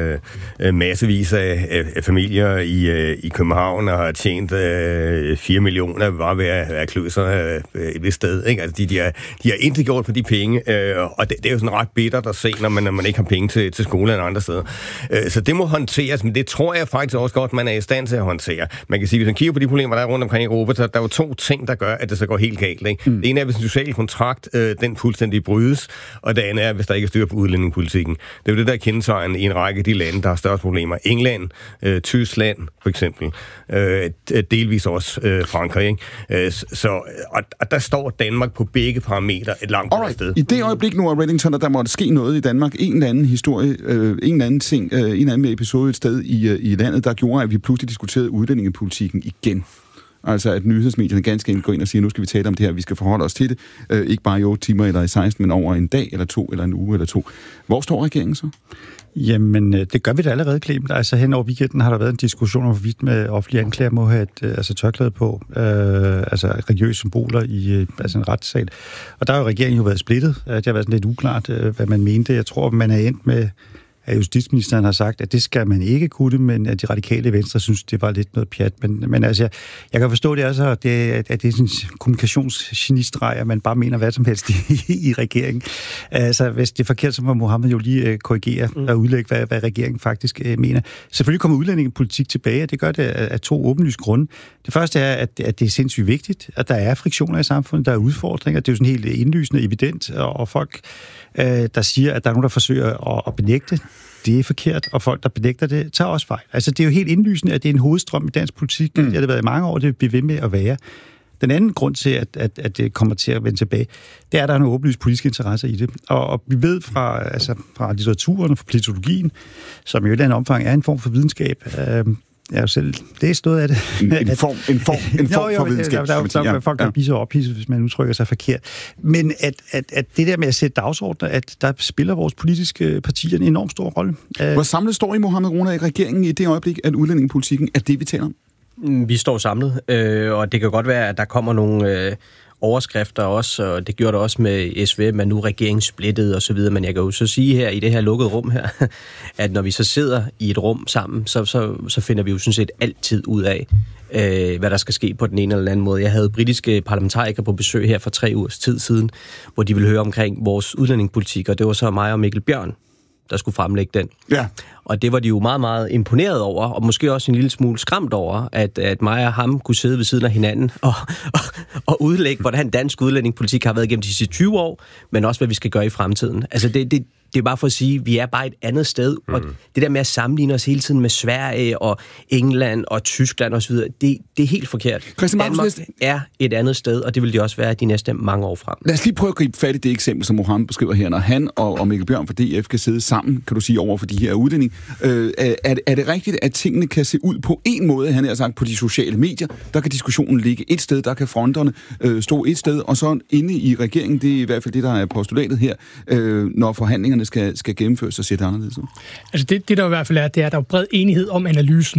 øh, massevis af, af, af familier i, øh, i København og har tjent øh, fire millioner bare ved at, at klø sig øh, et sted, ikke? Altså, de, de, har, de har intet gjort for de penge, øh, og det, det er jo sådan ret bittert at se, når man, når man ikke har penge til, til skole eller andre steder. Øh, så det må håndteres, men det tror jeg faktisk også godt, man er i stand til at håndtere. Man kan sige, hvis man kigger på de problemer, der er rundt omkring i Europa, så der er jo to ting, der gør, at det så går helt galt, ikke? Mm. Det ene er, hvis en social kontrakt, øh, den fuldstændig brydes, og det andet er, hvis der ikke er styr på udlændingepolitikken. Det er jo det, der er kendetegn i en række af de lande, der har større problemer. England, øh, Tyskland, for eksempel. Øh, delvis også øh, Frankrig, ikke? Øh, så, og, og der står Danmark på begge parametre et langt bedre sted. I det øjeblik nu, at Reddington, der måtte ske noget i Danmark, en eller anden historie, øh, en eller anden ting, øh, en eller anden episode et sted i, øh, i landet, der gjorde, at vi pludselig diskuterede udlændingepolitikken igen. Altså at nyhedsmedierne ganske enkelt går ind og siger, nu skal vi tale om det her, vi skal forholde os til det, øh, ikke bare i otte timer eller i seksten, men over en dag eller to, eller en uge eller to. Hvor står regeringen så? Jamen, det gør vi da allerede, Clement. Altså hen over weekenden har der været en diskussion om, hvorvidt med offentlige anklager må have et altså, tørklæde på, øh, altså religiøse symboler i altså en retssal. Og der har jo regeringen jo været splittet. Det har været sådan lidt uklart, hvad man mente. Jeg tror, man er endt med, at justitsministeren har sagt, at det skal man ikke kunne, men at de radikale venstre synes, det var lidt noget pjat. Men, men altså, jeg kan forstå det altså, at det, at det er sådan en kommunikationsgenistreg, at man bare mener hvad som helst i, i regeringen. Altså, hvis det er forkert, så må Mohammed jo lige uh, korrigere mm. og udlægge, hvad, hvad regeringen faktisk uh, mener. Selvfølgelig kommer udlændingepolitik tilbage, og det gør det af, af to åbenlyse grunde. Det første er, at, at det er sindssygt vigtigt, at der er friktioner i samfundet, der er udfordringer. Det er jo sådan helt indlysende evident, og, og folk, uh, der siger, at der er nogen, der forsøger at, at benægte det er forkert, og folk, der benægter det, tager også fejl. Altså, det er jo helt indlysende, at det er en hovedstrøm i dansk politik. Mm. Det har det været i mange år, det bliver ved med at være. Den anden grund til, at, at, at det kommer til at vende tilbage, det er, at der er nogle åbenlyse politiske interesser i det. Og, og vi ved fra, altså, fra litteraturen og fra politologien, som i et eller andet omfang er en form for videnskab, øh, jeg har jo selv læst noget af det. En, en form, en form, en form jo, jo, for videnskab. Der, der, der, der, folk, der bliver så ophidset, hvis man udtrykker sig forkert. Men at, at, at det der med at sætte dagsordner, at der spiller vores politiske partier en enormt stor rolle. Hvor samlet står I, Mohammed Rona, i regeringen i det øjeblik, at udlændingepolitikken er det, vi taler om? Vi står samlet, øh, og det kan godt være, at der kommer nogle øh, overskrifter også, og det gjorde det også med S V, men nu regeringen splittet og så videre, men jeg kan jo så sige her i det her lukkede rum her, at når vi så sidder i et rum sammen, så, så, så finder vi jo sådan set altid ud af, øh, hvad der skal ske på den ene eller anden måde. Jeg havde britiske parlamentarikere på besøg her for tre ugers tid siden, hvor de ville høre omkring vores udlændingepolitik, og det var så mig og Mikkel Bjørn, der skulle fremlægge den. Ja. Og det var de jo meget, meget imponeret over, og måske også en lille smule skræmt over, at, at mig og ham kunne sidde ved siden af hinanden og, og, og udlægge, hvordan dansk udlændingepolitik har været gennem de sidste tyve år, men også, hvad vi skal gøre i fremtiden. Altså, det, det, det er bare for at sige, at vi er bare et andet sted, mm. og det der med at sammenligne os hele tiden med Sverige og England og Tyskland osv., det, det er helt forkert. Danmark er et andet sted, og det vil det også være de næste mange år frem. Lad os lige prøve at gribe fat i det eksempel, som Mohammed beskriver her, når han og, og Mikkel Bjørn fra D F kan sidde sammen, kan du sige, over for de her udlændinge. Øh, er, er det rigtigt, at tingene kan se ud på en måde, han har sagt, på de sociale medier? Der kan diskussionen ligge et sted, der kan fronterne øh, stå et sted, og så inde i regeringen, det er i hvert fald det, der er postulatet her, øh, når forhandlingerne skal, skal gennemføres og sætte anderledes ud. Altså det, det, der i hvert fald er, det er, at der er bred enighed om analysen.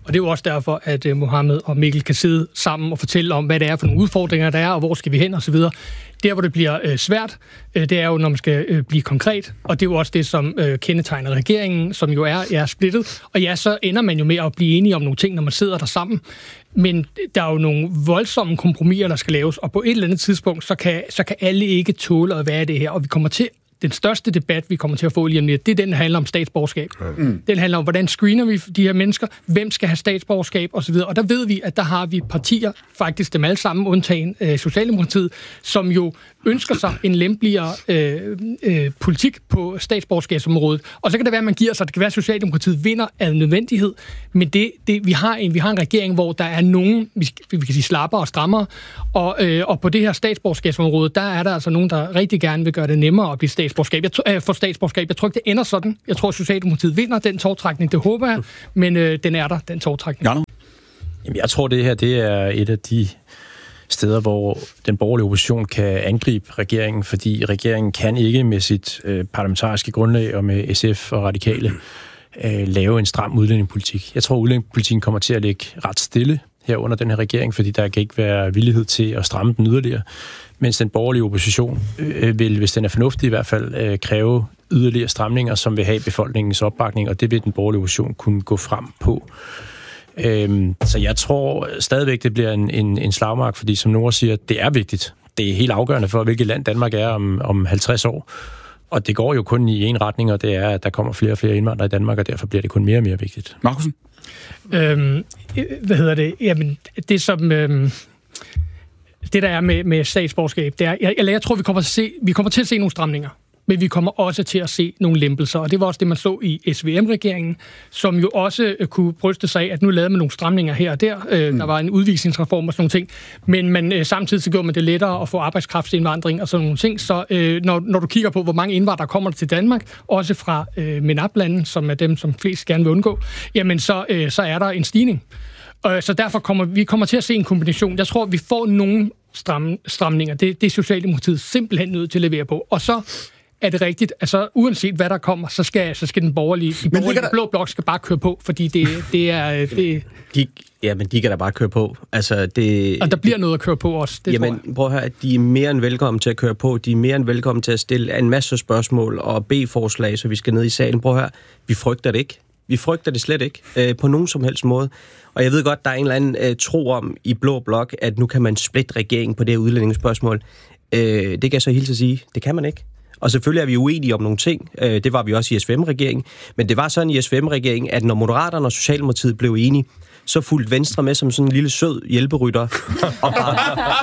Og det er jo også derfor, at uh, Mohammed og Mikkel kan sidde sammen og fortælle om, hvad det er for nogle udfordringer, der er, og hvor skal vi hen, og så videre. Der, hvor det bliver øh, svært, øh, det er jo, når man skal øh, blive konkret, og det er jo også det, som øh, kendetegner regeringen, som jo er, er splittet. Og ja, så ender man jo med at blive enige om nogle ting, når man sidder der sammen. Men der er jo nogle voldsomme kompromiser, der skal laves, og på et eller andet tidspunkt, så kan, så kan alle ikke tåle at være det her, og vi kommer til den største debat, vi kommer til at få lige om lidt, det er den, der handler om statsborgerskab. Mm. Den handler om, hvordan screener vi de her mennesker, hvem skal have statsborgerskab osv. Og der ved vi, at der har vi partier, faktisk dem alle sammen, undtagen øh, Socialdemokratiet, som jo ønsker sig en lempeligere øh, øh, politik på statsborgerskabsområdet. Og så kan det være, at man giver sig, det kan være, at Socialdemokratiet vinder af nødvendighed, men det, det, vi, har en, vi har en regering, hvor der er nogen, vi, vi kan sige slapper og strammere, og, øh, og på det her statsborgerskabsområde, der er der altså nogen, der rigtig gerne vil gøre det nemmere at blive statsborgerskab. Jeg, øh, for statsborgerskab. Jeg tror ikke, det ender sådan. Jeg tror, at Socialdemokratiet vinder den tovtrækning, det håber jeg, men øh, den er der, den tovtrækning. Ja, Jamen, jeg tror, det her det er et af de steder, hvor den borgerlige opposition kan angribe regeringen, fordi regeringen kan ikke med sit øh, parlamentariske grundlag og med S F og Radikale øh, lave en stram udlændingepolitik. Jeg tror, udlændingepolitikken kommer til at ligge ret stille her under den her regering, fordi der kan ikke være villighed til at stramme den yderligere, mens den borgerlige opposition øh, vil, hvis den er fornuftig i hvert fald, øh, kræve yderligere stramninger, som vil have befolkningens opbakning, og det vil den borgerlige opposition kunne gå frem på. Øhm, så jeg tror stadigvæk, det bliver en, en, en slagmark, fordi som Nora siger, det er vigtigt. Det er helt afgørende for, hvilket land Danmark er om, om halvtreds år. Og det går jo kun i en retning, og det er, at der kommer flere og flere indvandrere i Danmark, og derfor bliver det kun mere og mere vigtigt. Markusen? Øhm, hvad hedder det? Jamen, det som... Øhm det, der er med, med statsborgerskab, det er... Jeg, jeg tror, vi kommer, til at se, vi kommer til at se nogle stramninger. Men vi kommer også til at se nogle lempelser, og det var også det, man så i S V M-regeringen, som jo også øh, kunne bryste sig af, at nu lavede man nogle stramninger her og der. Øh, mm. Der var en udvisningsreform og sådan nogle ting, men man, øh, samtidig så gjorde man det lettere at få arbejdskraftsindvandring og sådan nogle ting. Så øh, når, når du kigger på, hvor mange indvandrere kommer til Danmark, også fra øh, MENAP-lande, som er dem, som flest gerne vil undgå, jamen så, øh, så er der en stigning. Øh, så derfor kommer vi kommer til at se en kombination. Jeg tror, vi får nogle stram, stramninger. Det, det er Socialdemokratiet simpelthen nødt til at levere på. Og så er det rigtigt, altså uanset hvad der kommer, så skal, så skal den borgerlige, de borgerlige der... blå blok skal bare køre på, fordi det, det er... Det... De, ja, men de kan da bare køre på. Altså, det... Og der bliver noget at køre på også, det Jamen, prøv at høre, at de er mere end velkommen til at køre på. De er mere end velkommen til at stille en masse spørgsmål og B-forslag, så vi skal ned i salen. Prøv at høre, vi frygter det ikke. Vi frygter det slet ikke, øh, på nogen som helst måde. Og jeg ved godt, der er en eller anden øh, tro om i blå blok, at nu kan man splitte regeringen på det her udlændingsspørgsmål. Øh, det kan jeg så hilse at sige. Det kan man ikke. Og selvfølgelig er vi uenige om nogle ting. Det var vi også i S V M-regeringen. Men det var sådan i S V M-regeringen, at når Moderaterne og Socialdemokratiet blev enige, så fulgte Venstre med som sådan en lille sød hjælperytter og bare,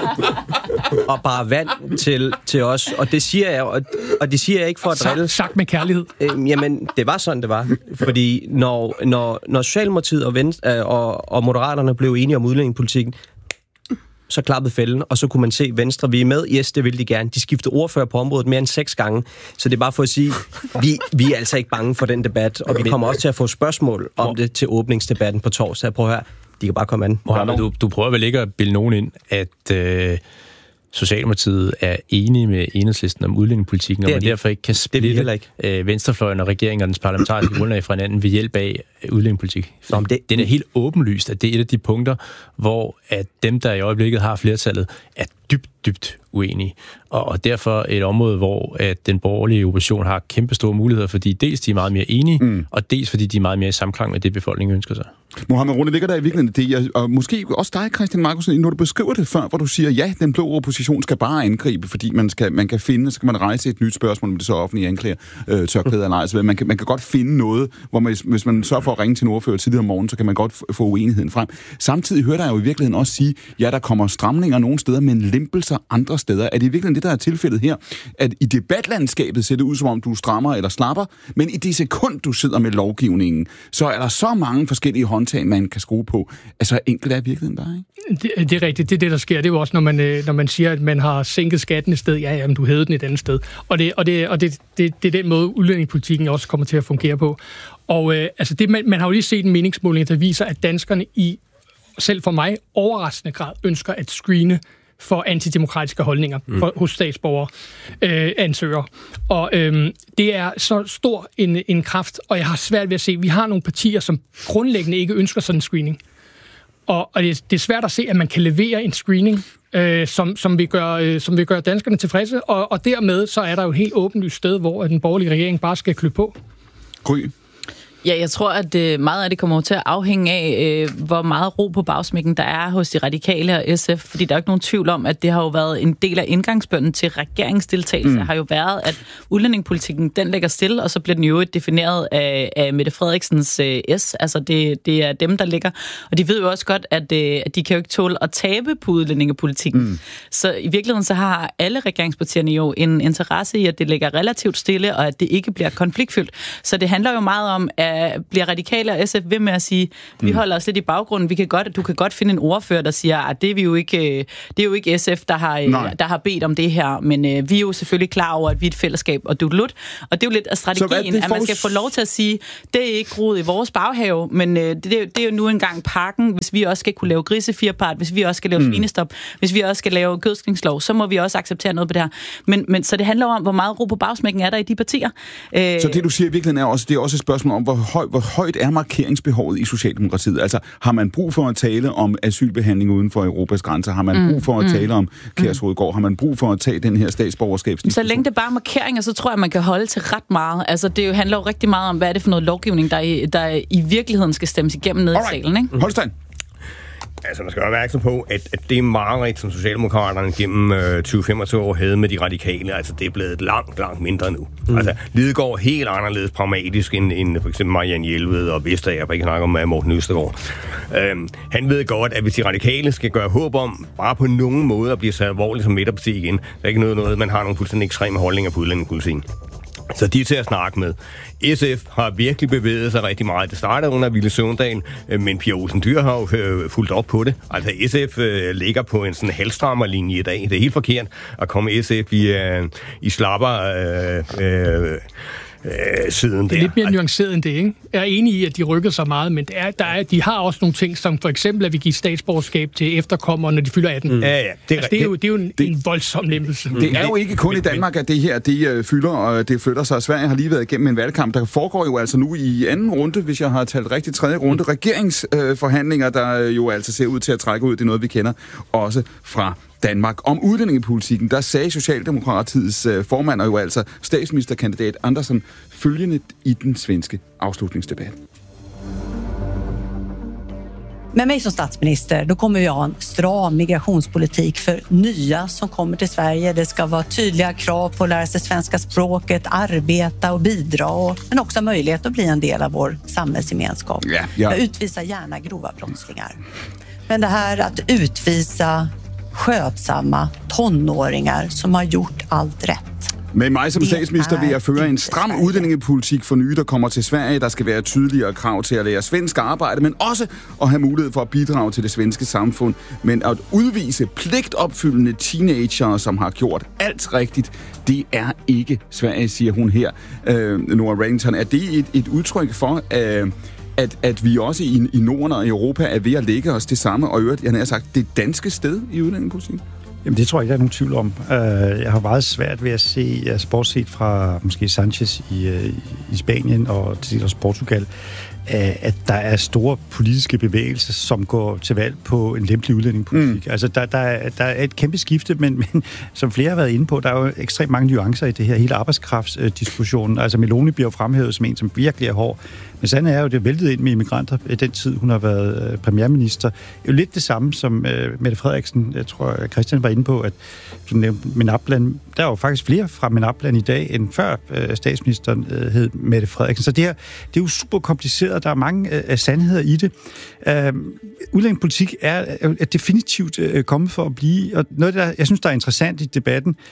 og bare vand til, til os. Og det siger jeg, og, og det siger jeg ikke for at drille. Sagt med kærlighed. Øh, jamen, det var sådan, det var. Fordi når, når, når Socialdemokratiet og, Venstre, og, og Moderaterne blev enige om udlændingepolitikken, så klappede fælden, og så kunne man se Venstre, vi er med. Yes, det ville de gerne. De skiftede ordfører på området mere end seks gange. Så det er bare for at sige, vi, vi er altså ikke bange for den debat, og vi kommer også til at få spørgsmål om det til åbningsdebatten på torsdag. Prøv at høre, de kan bare komme an. Mohammed, du, du prøver vel ikke at bilde nogen ind, at øh, Socialdemokratiet er enige med Enhedslisten om udlændingepolitikken, og man de. derfor ikke kan splitte ikke. Øh, venstrefløjen og regeringen og dens parlamentariske grundlag fra hinanden ved hjælp af udlændingepolitik. Nå, det, den er helt åbenlyst, at det er et af de punkter, hvor at dem, der i øjeblikket har flertallet, er dybt, dybt uenige. Og, og derfor et område, hvor at den borgerlige opposition har kæmpe store muligheder, fordi dels de er meget mere enige, mm. og dels fordi de er meget mere i samklang med det, befolkningen ønsker sig. Mohammed Rune, ligger der i virkeligheden det, og måske også dig, Christian Markusen, når du beskriver det før, hvor du siger, ja, den blå opposition skal bare angribe, fordi man, skal, man kan finde, så kan man rejse et nyt spørgsmål, om det så offentlige anklager, øh, tørklæder eller ej. Så man kan, man kan godt finde noget, hvor man, hvis man sørger for at ringe til en ordfører tidligere om morgenen, så kan man godt få uenigheden frem. Samtidig hører der jo i virkeligheden også sige, ja, der kommer stramninger nogle steder, men lempelser andre steder. Er det i virkeligheden det, der er tilfældet her, at i debatlandskabet ser det ud, som om du strammer eller slapper, men i det sekund, du sidder med lovgivningen, så er der så mange forskellige håndtag, man kan skrue på. Altså, enkelt er virkeligheden bare, ikke? Det, det er rigtigt. Det er det, der sker. Det er jo også, når man, når man siger, at man har sænket skatten et sted. Ja, jamen, du hævede den et andet sted. Og det, og det, og det, det, det er den måde, udlændingepolitikken også kommer til at fungere på. Og øh, altså det, man, man har jo lige set en meningsmåling, der viser, at danskerne i, selv for mig, overraskende grad ønsker at screene for antidemokratiske holdninger mm. for, hos statsborgere, øh, ansøgere. Og øh, det er så stor en, en kraft, og jeg har svært ved at se, at vi har nogle partier, som grundlæggende ikke ønsker sådan en screening. Og, og det, det er svært at se, at man kan levere en screening, øh, som, som, vil gøre, øh, som vil gøre danskerne tilfredse, og, og dermed så er der jo et helt åbenlyst sted, hvor den borgerlige regering bare skal klø på. Gry. Ja, jeg tror, at øh, meget af det kommer til at afhænge af, øh, hvor meget ro på bagsmækken der er hos de radikale og S F, fordi der er ikke nogen tvivl om, at det har jo været en del af indgangsbønnen til regeringsdeltagelse, mm. har jo været, at udlændingepolitikken, den ligger stille, og så bliver den jo defineret af, af Mette Frederiksens øh, S, altså det, det er dem, der ligger, og de ved jo også godt, at, øh, at de kan jo ikke tåle at tabe på udlændingepolitikken. Mm. Så i virkeligheden så har alle regeringspartierne jo en interesse i, at det ligger relativt stille, og at det ikke bliver konfliktfyldt. Så det handler jo meget om, at bliver radikale og S F ved med at sige, vi holder os lidt i baggrunden, vi kan godt, du kan godt finde en ordfører, der siger, at det er, vi jo ikke, det er jo ikke S F, der har, der har bedt om det her, men øh, vi er jo selvfølgelig klar over, at vi er et fællesskab, og dudelut. Og det er jo lidt af strategien, at man skal få lov til at sige, det er ikke groet i vores baghave, men øh, det, det er jo nu engang pakken, hvis vi også skal kunne lave grisefirpart, hvis vi også skal lave mm. svinestop, hvis vi også skal lave gødskningslov, så må vi også acceptere noget på det her. Men, men så det handler om, hvor meget ro på bagsmækken er der i de partier. Øh, så det, du siger i virkeligheden er også, det er også et spørgsmål om, hvor høj, hvor højt er markeringsbehovet i Socialdemokratiet? Altså, har man brug for at tale om asylbehandling uden for Europas grænser? Har man brug for at mm. tale om Kærshovedgård? Har man brug for at tage den her statsborgerskabsdiskussion? Så længe det bare er markeringer, så tror jeg, man kan holde til ret meget. Altså, det handler jo rigtig meget om, hvad er det for noget lovgivning, der i, der i virkeligheden skal stemmes igennem ned i salen, ikke? Holstein. Altså, man skal være opmærksom på, at, at det mareridt, som Socialdemokraterne gennem øh, tyve til femogtyve år havde med de radikale, altså det er blevet langt, langt mindre nu. Mm. Altså, Lidegaard er helt anderledes pragmatisk end, end for eksempel Marianne Jelved og Vestager, for ikke snakke om Morten Østergaard. Øhm, han ved godt, at hvis de radikale skal gøre håb om bare på nogen måde at blive så alvorligt som midterparti igen, der er ikke noget, noget man har nogle fuldstændig ekstreme holdninger på udlændingepolitikken. Så de er til at snakke med. S F har virkelig bevæget sig rigtig meget. Det startede under Ville Søvndal, men Pia Olsen Dyhr har jo fulgt op på det. Altså S F øh, ligger på en sådan halvstrammerlinje i dag. Det er helt forkert at komme S F i, øh, i slapper øh, øh, øh, siden der. Det er lidt mere nuanceret end det, ikke? Jeg er enig i, at de rykker sig meget, men det er, der er, de har også nogle ting, som for eksempel, at vi giver statsborgerskab til efterkommere, når de fylder atten. Mm. Ja, ja. Det, altså, det er jo, det er jo en, det, en voldsom lempelse. Det er jo ikke kun i Danmark, at det her det uh, fylder, og det flytter sig. Sverige har lige været igennem en valgkamp, der foregår jo altså nu i anden runde, hvis jeg har talt rigtigt, tredje runde, regeringsforhandlinger, uh, der jo altså ser ud til at trække ud. Det er noget, vi kender også fra Danmark. Om udlændingepolitikken, der sagde Socialdemokratiets uh, formand, og jo altså statsministerkandidat Andersson, følgende i den svenske afslutningsdebat. Med mig som statsminister, då kommer vi ha en stram migrationspolitik för nya som kommer till Sverige. Det ska vara tydliga krav på att lära sig svenska språket, arbeta och bidra, och, men också möjlighet att bli en del av vår samhällsgemenskap. Yeah, yeah. Jag utvisar gärna grova brottslingar. Men det här att utvisa skötsamma tonåringar som har gjort allt rätt. Med mig som statsminister vil jeg føre en stram udlændingepolitik for nye, der kommer til Sverige. Der skal være tydeligere krav til at lære svensk arbejde, men også at have mulighed for at bidrage til det svenske samfund. Men at udvise pligtopfyldende teenagere, som har gjort alt rigtigt, det er ikke Sverige, siger hun her. Øh, Nora Reddington, er det et, et udtryk for, øh, at, at vi også i, i Norden og Europa er ved at lægge os det samme, og øvrigt, jeg har sagt, det danske sted i udlændingepolitikken? Jamen, det tror jeg ikke, der er nogen tvivl om. Jeg har meget svært ved at se, altså bortset fra måske Sanchez i, i Spanien og til også Portugal, at der er store politiske bevægelser, som går til valg på en lempelig udlændingepolitik. Mm. Altså, der, der, er, der er et kæmpe skifte, men, men som flere har været inde på, der er jo ekstremt mange nuancer i det her hele arbejdskraftsdiskussionen. Altså, Meloni bliver jo fremhævet som en, som virkelig er hård. Men sandheden er jo, det væltede ind med immigranter i den tid, hun har været øh, premierminister. Det er jo lidt det samme som øh, Mette Frederiksen, jeg tror, Christian var inde på, at du nævnte MENAPT-land. Der er jo faktisk flere fra MENAPT-land i dag, end før øh, statsministeren øh, hed Mette Frederiksen. Så det, her, det er jo super kompliceret, der er mange øh, sandheder i det. Øh, udlændingepolitik er, er definitivt øh, kommet for at blive, og noget, der jeg synes, der er interessant i debatten,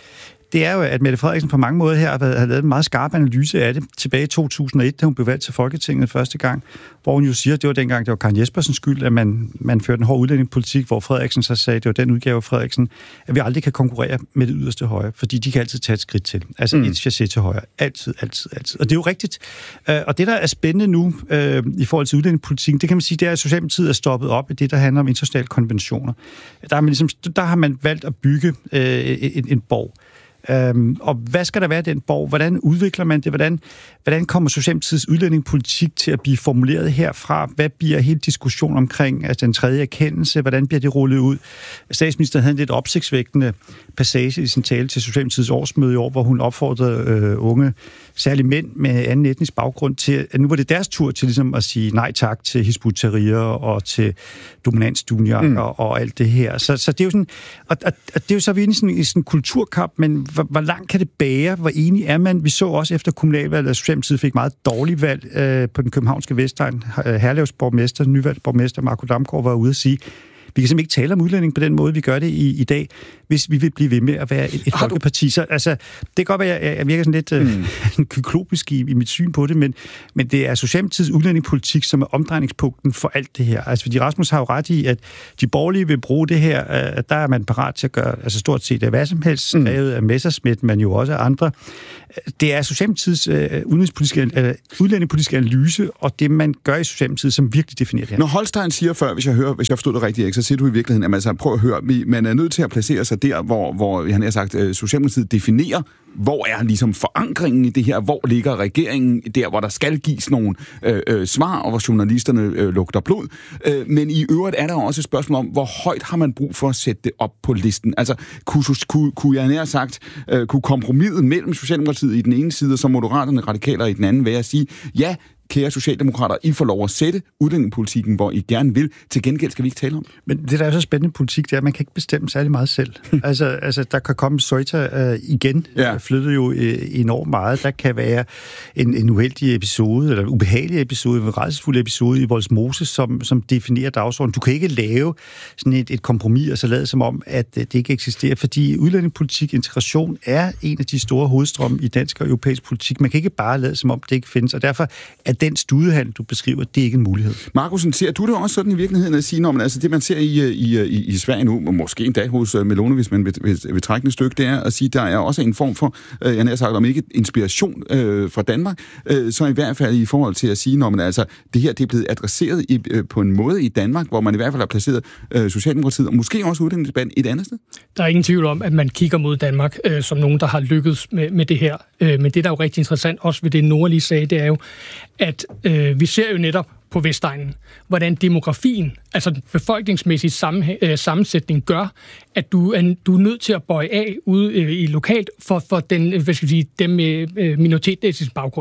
det er jo, at Mette Frederiksen på mange måder her har, været, har lavet en meget skarp analyse af det tilbage i to tusind og et, da hun blev valgt til Folketinget første gang, hvor hun jo siger, at det var dengang, det var Karen Jespersens skyld, at man, man førte en hård udlændingepolitik, hvor Frederiksen så sagde, at det var den udgave af Frederiksen, at vi aldrig kan konkurrere med det yderste højre, fordi de kan altid tage et skridt til. Altså mm. et chassé til højre. Altid, altid, altid. Og det er jo rigtigt. Og det, der er spændende nu øh, i forhold til udlændingepolitikken, det kan man sige, det er, at Socialdemokratiet er stoppet op i det, der handler om internationale konventioner. Der har man, ligesom, der har man valgt at bygge øh, en, en borg. Øhm, og hvad skal der være i den borg? Hvordan udvikler man det? Hvordan, hvordan kommer Socialdemokratiets udlændingepolitik til at blive formuleret herfra? Hvad bliver hele diskussionen omkring altså den tredje erkendelse? Hvordan bliver det rullet ud? Statsministeren havde en lidt opsigtsvækkende passage i sin tale til Socialdemokratiets årsmøde i år, hvor hun opfordrede øh, unge, særligt mænd med anden etnisk baggrund, til at nu var det deres tur til ligesom at sige nej tak til Hizb ut-Tahrir og til dominansdunjakker mm. og, og alt det her. Så, så det er jo sådan, og, og, og det er jo så vi i sådan, i sådan en kulturkamp, men hvor, hvor langt kan det bære? Hvor enig er man? Vi så også efter kommunalvalget, at Socialdemokratiet fik meget dårligt valg øh, på den københavnske Vestegn. Herlevs borgmester, nyvalgt borgmester Marco Damgaard var ude at sige, vi kan simpelthen ikke tale om udlænding på den måde, vi gør det i, i dag, hvis vi vil blive ved med at være et, et folkeparti. Så altså, det kan godt være, at jeg, jeg virker sådan lidt mm. øh, kyklopisk i, i mit syn på det, men, men det er Socialdemokratiets udlændingepolitik, som er omdrejningspunkten for alt det her. Altså, fordi Rasmus har jo ret i, at de borgerlige vil bruge det her, øh, der er man parat til at gøre altså stort set hvad som helst, skrevet af Messerschmidt, men jo også af andre. Det er Socialdemokratiets øh, udenrigspolitiske, øh, udlændingepolitiske analyse, og det, man gør i Socialdemokratiet, som virkelig definerer det her. Når Holstein siger før, hvis jeg, hører, hvis jeg forstod det rigtigt, så siger du i virkeligheden, at man altså, prøv at høre, man er nødt til at placere sig der, hvor, hvor han har sagt, Socialdemokratiet definerer, hvor er ligesom forankringen i det her, hvor ligger regeringen, der hvor der skal gives nogle øh, øh, svar, og hvor journalisterne øh, lugter blod. Øh, men i øvrigt er der også et spørgsmål om, hvor højt har man brug for at sætte det op på listen. Altså, kunne, kunne, kunne jeg nær sagt, øh, kunne kompromiset mellem Socialdemokratiet i den ene side, og så Moderaterne, Radikale i den anden, være at sige, ja, kære socialdemokrater, I får lov at sætte udlændingepolitikken, hvor I gerne vil. Til gengæld skal vi ikke tale om. Men det, der er så spændende politik, det er, at man kan ikke bestemme særlig meget selv. altså, altså, der kan komme Søjta uh, igen. Ja. Der flyttede jo uh, enormt meget. Der kan være en, en uheldig episode, eller en ubehagelig episode, en rædselsfuld episode i Vollsmose, som, som definerer dagsordenen. Du kan ikke lave sådan et, et kompromis, og så lade som om, at uh, det ikke eksisterer, fordi udlændingepolitik, integration er en af de store hovedstrømme i dansk og europæisk politik. Man kan ikke bare lade som om, det ikke findes, og derfor er den studehandel, du beskriver, det er ikke en mulighed. Markusen, ser du det også sådan i virkeligheden at sige, når man, altså det man ser i, i, i, i Sverige nu, og måske endda hos uh, Meloni, hvis man vil, vil, vil trække et stykke, det er at sige, der er også en form for, uh, jeg har sagt, om ikke inspiration uh, fra Danmark, uh, så i hvert fald i forhold til at sige, når man altså, det her det er blevet adresseret i, uh, på en måde i Danmark, hvor man i hvert fald har placeret uh, Socialdemokratiet, og måske også udlændingedebatten et andet sted? Der er ingen tvivl om, at man kigger mod Danmark uh, som nogen, der har lykkedes med, med det her. Uh, men det, der er jo rigtig interessant, også ved det nordlige sag, det er jo, at øh, vi ser jo netop på Vestegnen, hvordan demografien, altså den befolkningsmæssige sammen, øh, sammensætning gør, at du er, du er nødt til at bøje af ude øh, i lokalt for, for den, hvad skal jeg sige, dem med øh, minoritetsetnisk baggrund.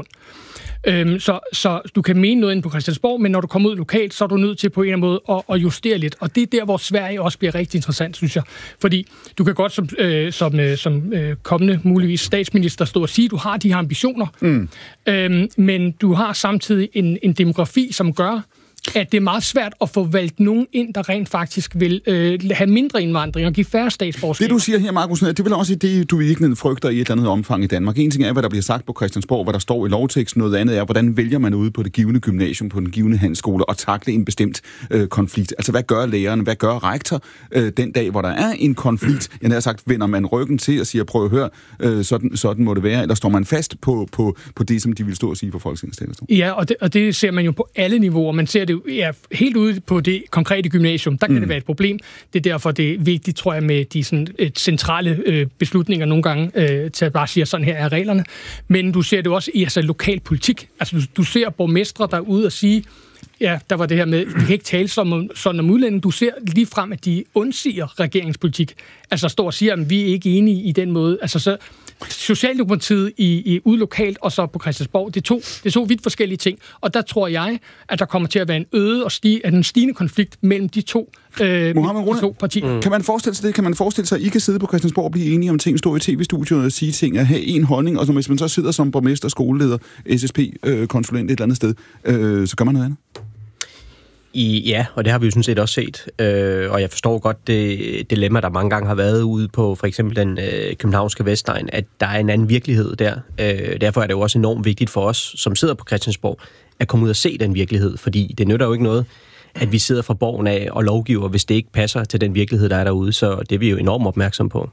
Øhm, så, så du kan mene noget inde på Christiansborg, men når du kommer ud lokalt, så er du nødt til på en eller anden måde at, at justere lidt. Og det er der, hvor Sverige også bliver rigtig interessant, synes jeg. Fordi du kan godt som, øh, som, øh, som øh, kommende muligvis statsminister stå og sige, at du har de her ambitioner, mm. øhm, men du har samtidig en, en demografi, som gør, at det er meget svært at få valgt nogen ind, der rent faktisk vil øh, have mindre indvandring og give færre statsborgerskaber. Det du siger her, Markus, det er vel også det, du virkelig frygter i et eller andet omfang i Danmark. En ting er, hvad der bliver sagt på Christiansborg, hvad der står i lovteksten, noget andet er, hvordan vælger man ude på det givne gymnasium, på den givne handelsskole, og takle en bestemt øh, konflikt. Altså, hvad gør læreren, hvad gør rektor øh, den dag, hvor der er en konflikt? Jeg har sagt, vender man ryggen til og siger, prøv at høre, øh, sådan, sådan må det være, eller står man fast på, på, på det, som de vil stå og sige på Folketingets talerstol? Ja, og det, og det ser man jo på alle niveauer. Man ser det ja, helt ude på det konkrete gymnasium, der kan mm. det være et problem. Det er derfor, det er vigtigt, tror jeg, med de sådan, et centrale øh, beslutninger nogle gange, øh, til at bare sige, sådan her er reglerne. Men du ser det også i altså, lokal politik. Altså, du, du ser borgmestre der ude og sige, ja, der var det her med, vi kan ikke tale sådan, sådan om udlænding. Du ser lige frem, at de undsiger regeringspolitik. Altså står og siger, at vi er ikke enige i den måde. Altså så Socialdemokratiet i, i ude lokalt og så på Christiansborg, det er, to, det er to vidt forskellige ting. Og der tror jeg, at der kommer til at være en øget og stige, en stigende konflikt mellem de to, øh, Mohammed Rune, de to partier. Mm. Kan man forestille sig det? Kan man forestille sig, at I kan sidde på Christiansborg og blive enige om ting, stå i tv-studiet og sige ting, at have en holdning, og så hvis man så sidder som borgmester, skoleleder, S S P-konsulent øh, et eller andet sted, øh, så gør man noget andet? I, ja, og det har vi jo sådan set også set. Øh, og jeg forstår godt det dilemma, der mange gange har været ude på for eksempel den øh, københavnske Vestegn, at der er en anden virkelighed der. Øh, derfor er det jo også enormt vigtigt for os, som sidder på Christiansborg, at komme ud og se den virkelighed. Fordi det nytter jo ikke noget, at vi sidder fra borgen af og lovgiver, hvis det ikke passer til den virkelighed, der er derude. Så det er vi jo enormt opmærksom på.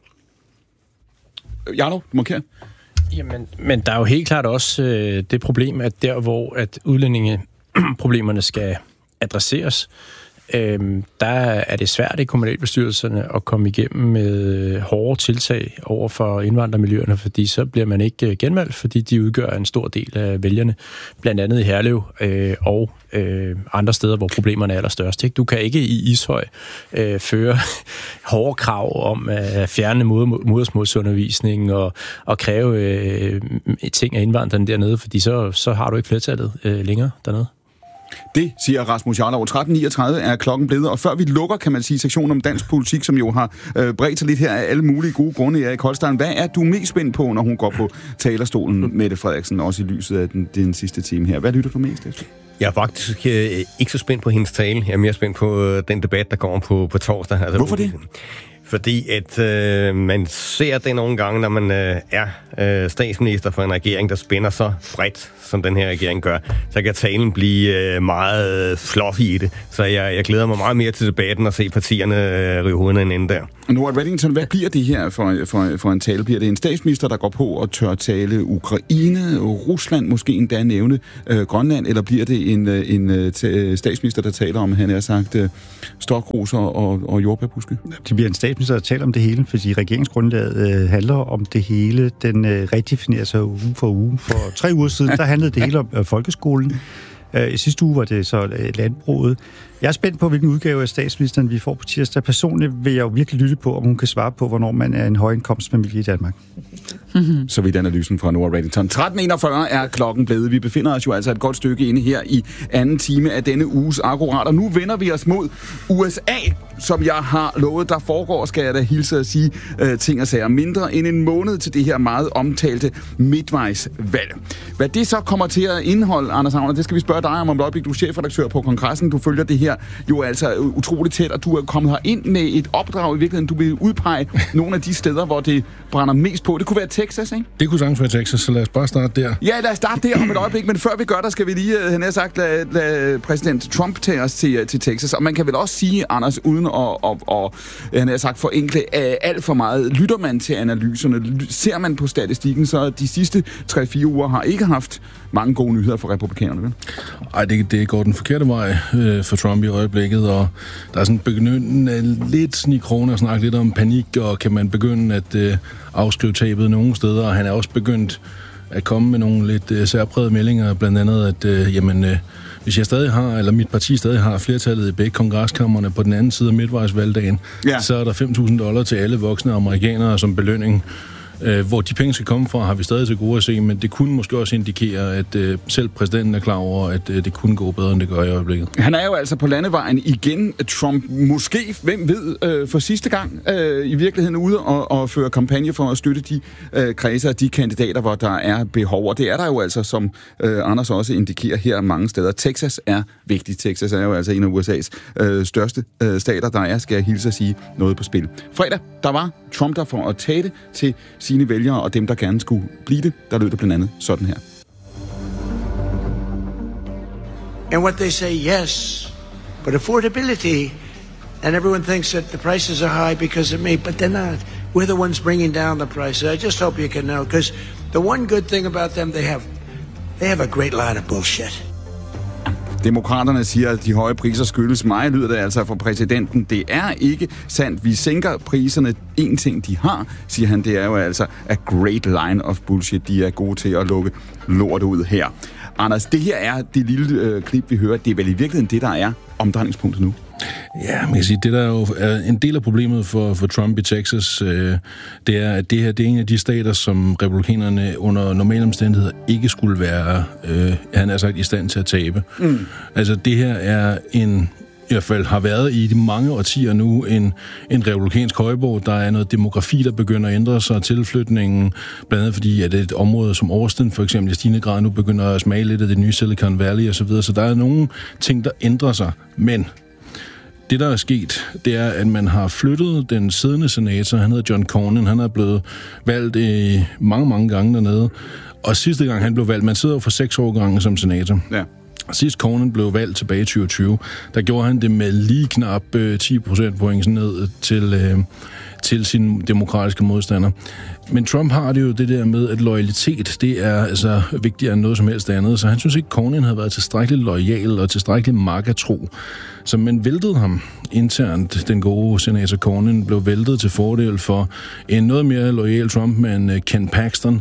Jarno, du markerer. Jamen, men der er jo helt klart også øh, det problem, at der, hvor at udlændingeproblemerne skal adresseres, øh, der er det svært i kommunalbestyrelserne at komme igennem med hårde tiltag over for indvandrermiljøerne, fordi så bliver man ikke genvalgt, fordi de udgør en stor del af vælgerne, blandt andet i Herlev øh, og øh, andre steder, hvor problemerne er allerstørst. Ikke? Du kan ikke i Ishøj øh, føre hårde krav om at fjerne modersmålsundervisning og, og kræve øh, ting af indvandrerne dernede, fordi så, så har du ikke flertallet øh, længere dernede. Det siger Rasmus Jarlov. tretten niogtredive er klokken blevet, og før vi lukker, kan man sige, sektionen om dansk politik, som jo har øh, bredt sig lidt her af alle mulige gode grunde, Erik Holstein. Hvad er du mest spændt på, når hun går på talerstolen, Mette Frederiksen, også i lyset af den, den sidste time her? Hvad lytter du mest efter? Jeg er faktisk øh, ikke så spændt på hendes tale. Jeg er mere spændt på øh, den debat, der kommer på, på torsdag. Altså, hvorfor det? Fordi at øh, man ser det nogle gange, når man øh, er øh, statsminister for en regering, der spænder så bredt, som den her regering gør, så kan talen blive øh, meget fluffy i det. Så jeg, jeg glæder mig meget mere til debatten og se partierne øh, ryge hovederne inden der. Nora Reddington, hvad bliver det her for, for, for en tale? Bliver det en statsminister, der går på og tør tale Ukraine, Rusland, måske endda nævne øh, Grønland, eller bliver det en, en øh, statsminister, der taler om, han har sagt, øh, stokroser og, og jordbærbuske? Det bliver en statsminister, der taler om det hele, fordi regeringsgrundlaget øh, handler om det hele. Den øh, redefinerer sig uge for uge. For tre uger siden, der handlede det hele om øh, folkeskolen. Øh, I sidste uge var det så øh, landbruget. Jeg er spændt på, hvilken udgave af statsministeren vi får på tirsdag. Personligt vil jeg jo virkelig lytte på, om hun kan svare på, hvornår man er en højindkomstfamilie i Danmark. Mm-hmm. Så vidt analysen fra Nora Reddington. tretten enogfyrre er klokken blevet. Vi befinder os jo altså et godt stykke inde her i anden time af denne uges Akkurat. Og nu vender vi os mod U S A, som jeg har lovet. Der foregår, skal jeg da hilse at sige, øh, ting og sager. Mindre end en måned til det her meget omtalte midtvejsvalg. Hvad det så kommer til at indeholde, Anders Agner, det skal vi spørge dig om om et øjeblik. Du er chefredaktør på Kongressen. Du følger det her jo altså utroligt tæt, og du er kommet her ind med et opdrag i virkeligheden. Du vil udpege nogle af de steder, hvor det brænder mest på. Det kunne være Texas, ikke? Det kunne sagtens være Texas, så lad os bare starte der. Ja, lad os starte der om et øjeblik, men før vi gør der, skal vi lige, han har sagt, lade, lade præsident Trump tage os til, til Texas. Og man kan vel også sige, Anders, uden at og, og, han har sagt forenkle alt for meget, lytter man til analyserne, ser man på statistikken, så de sidste tre fire uger har ikke haft mange gode nyheder for republikanerne, vel? Ej, det, det går den forkerte vej øh, for Trump i øjeblikket, og der er sådan begyndt lidt sådan i kroner at snakke lidt om panik, og kan man begynde at øh, afskrive tabet nogle steder, og han er også begyndt at komme med nogle lidt øh, særprægede meldinger, blandt andet, at øh, jamen, øh, hvis jeg stadig har, eller mit parti stadig har flertallet i begge kongreskammerne på den anden side af midtvejsvalgdagen, ja. Så er der fem tusind dollar til alle voksne amerikanere som belønning. Øh, hvor de penge skal komme fra, har vi stadig til gode at se, men det kunne måske også indikere, at øh, selv præsidenten er klar over, at øh, det kunne gå bedre, end det gør i øjeblikket. Han er jo altså på landevejen igen, Trump, måske, hvem ved, øh, for sidste gang øh, i virkeligheden ude og, og føre kampagne for at støtte de øh, kredser og de kandidater, hvor der er behov. Og det er der jo altså, som øh, Anders også indikerer her mange steder. Texas er vigtigt. Texas er jo altså en af U S A's øh, største øh, stater, der er, skal jeg hilse at sige, noget på spil. Fredag, der var Trump der for at tage det til sine vælgere og dem, der gerne skulle blive det. Der lød det blandt andet sådan her. And what they say, yes, but affordability, and everyone thinks that the prices are high because of me, but they're not. We're the ones bringing down the prices. I just hope you can know, because the one good thing about them, they have, they have a great line of bullshit. Demokraterne siger, at de høje priser skyldes mig, lyder det altså fra præsidenten. Det er ikke sandt. Vi sænker priserne. En ting, de har, siger han, det er jo altså a great line of bullshit. De er gode til at lukke lort ud her. Anders, det her er det lille øh, klip, vi hører. Det er vel i virkeligheden det, der er omdrejningspunktet nu? Ja, man kan sige, det der jo er en del af problemet for, for Trump i Texas, øh, det er, at det her det er en af de stater, som republikanerne under normale omstændigheder ikke skulle være, øh, han har sagt, i stand til at tabe. Mm. Altså, det her er en i hvert fald har været i de mange årtier nu en, en republikansk højborg. Der er noget demografi, der begynder at ændre sig, tilflytningen, blandt andet fordi, at et område som Austin for eksempel i stigende grad nu begynder at smage lidt af det nye Silicon Valley osv., så, så der er nogle ting, der ændrer sig. Men det, der er sket, det er, at man har flyttet den siddende senator, han hedder John Cornyn, han er blevet valgt øh, mange, mange gange dernede, og sidste gang han blev valgt, man sidder jo for seks år gange som senator. Ja. Sidst Cornyn blev valgt tilbage i tyve tyve, der gjorde han det med lige knap øh, ti procentpoint ned til, øh, til sine demokratiske modstandere. Men Trump har det jo det der med, at loyalitet, det er altså vigtigere end noget som helst andet, så han synes ikke, Cornyn havde været tilstrækkeligt loyal og tilstrækkeligt markatro. Så man væltede ham internt. Den gode senator Cornyn blev væltet til fordel for en noget mere loyal Trump-mand, Ken Paxton.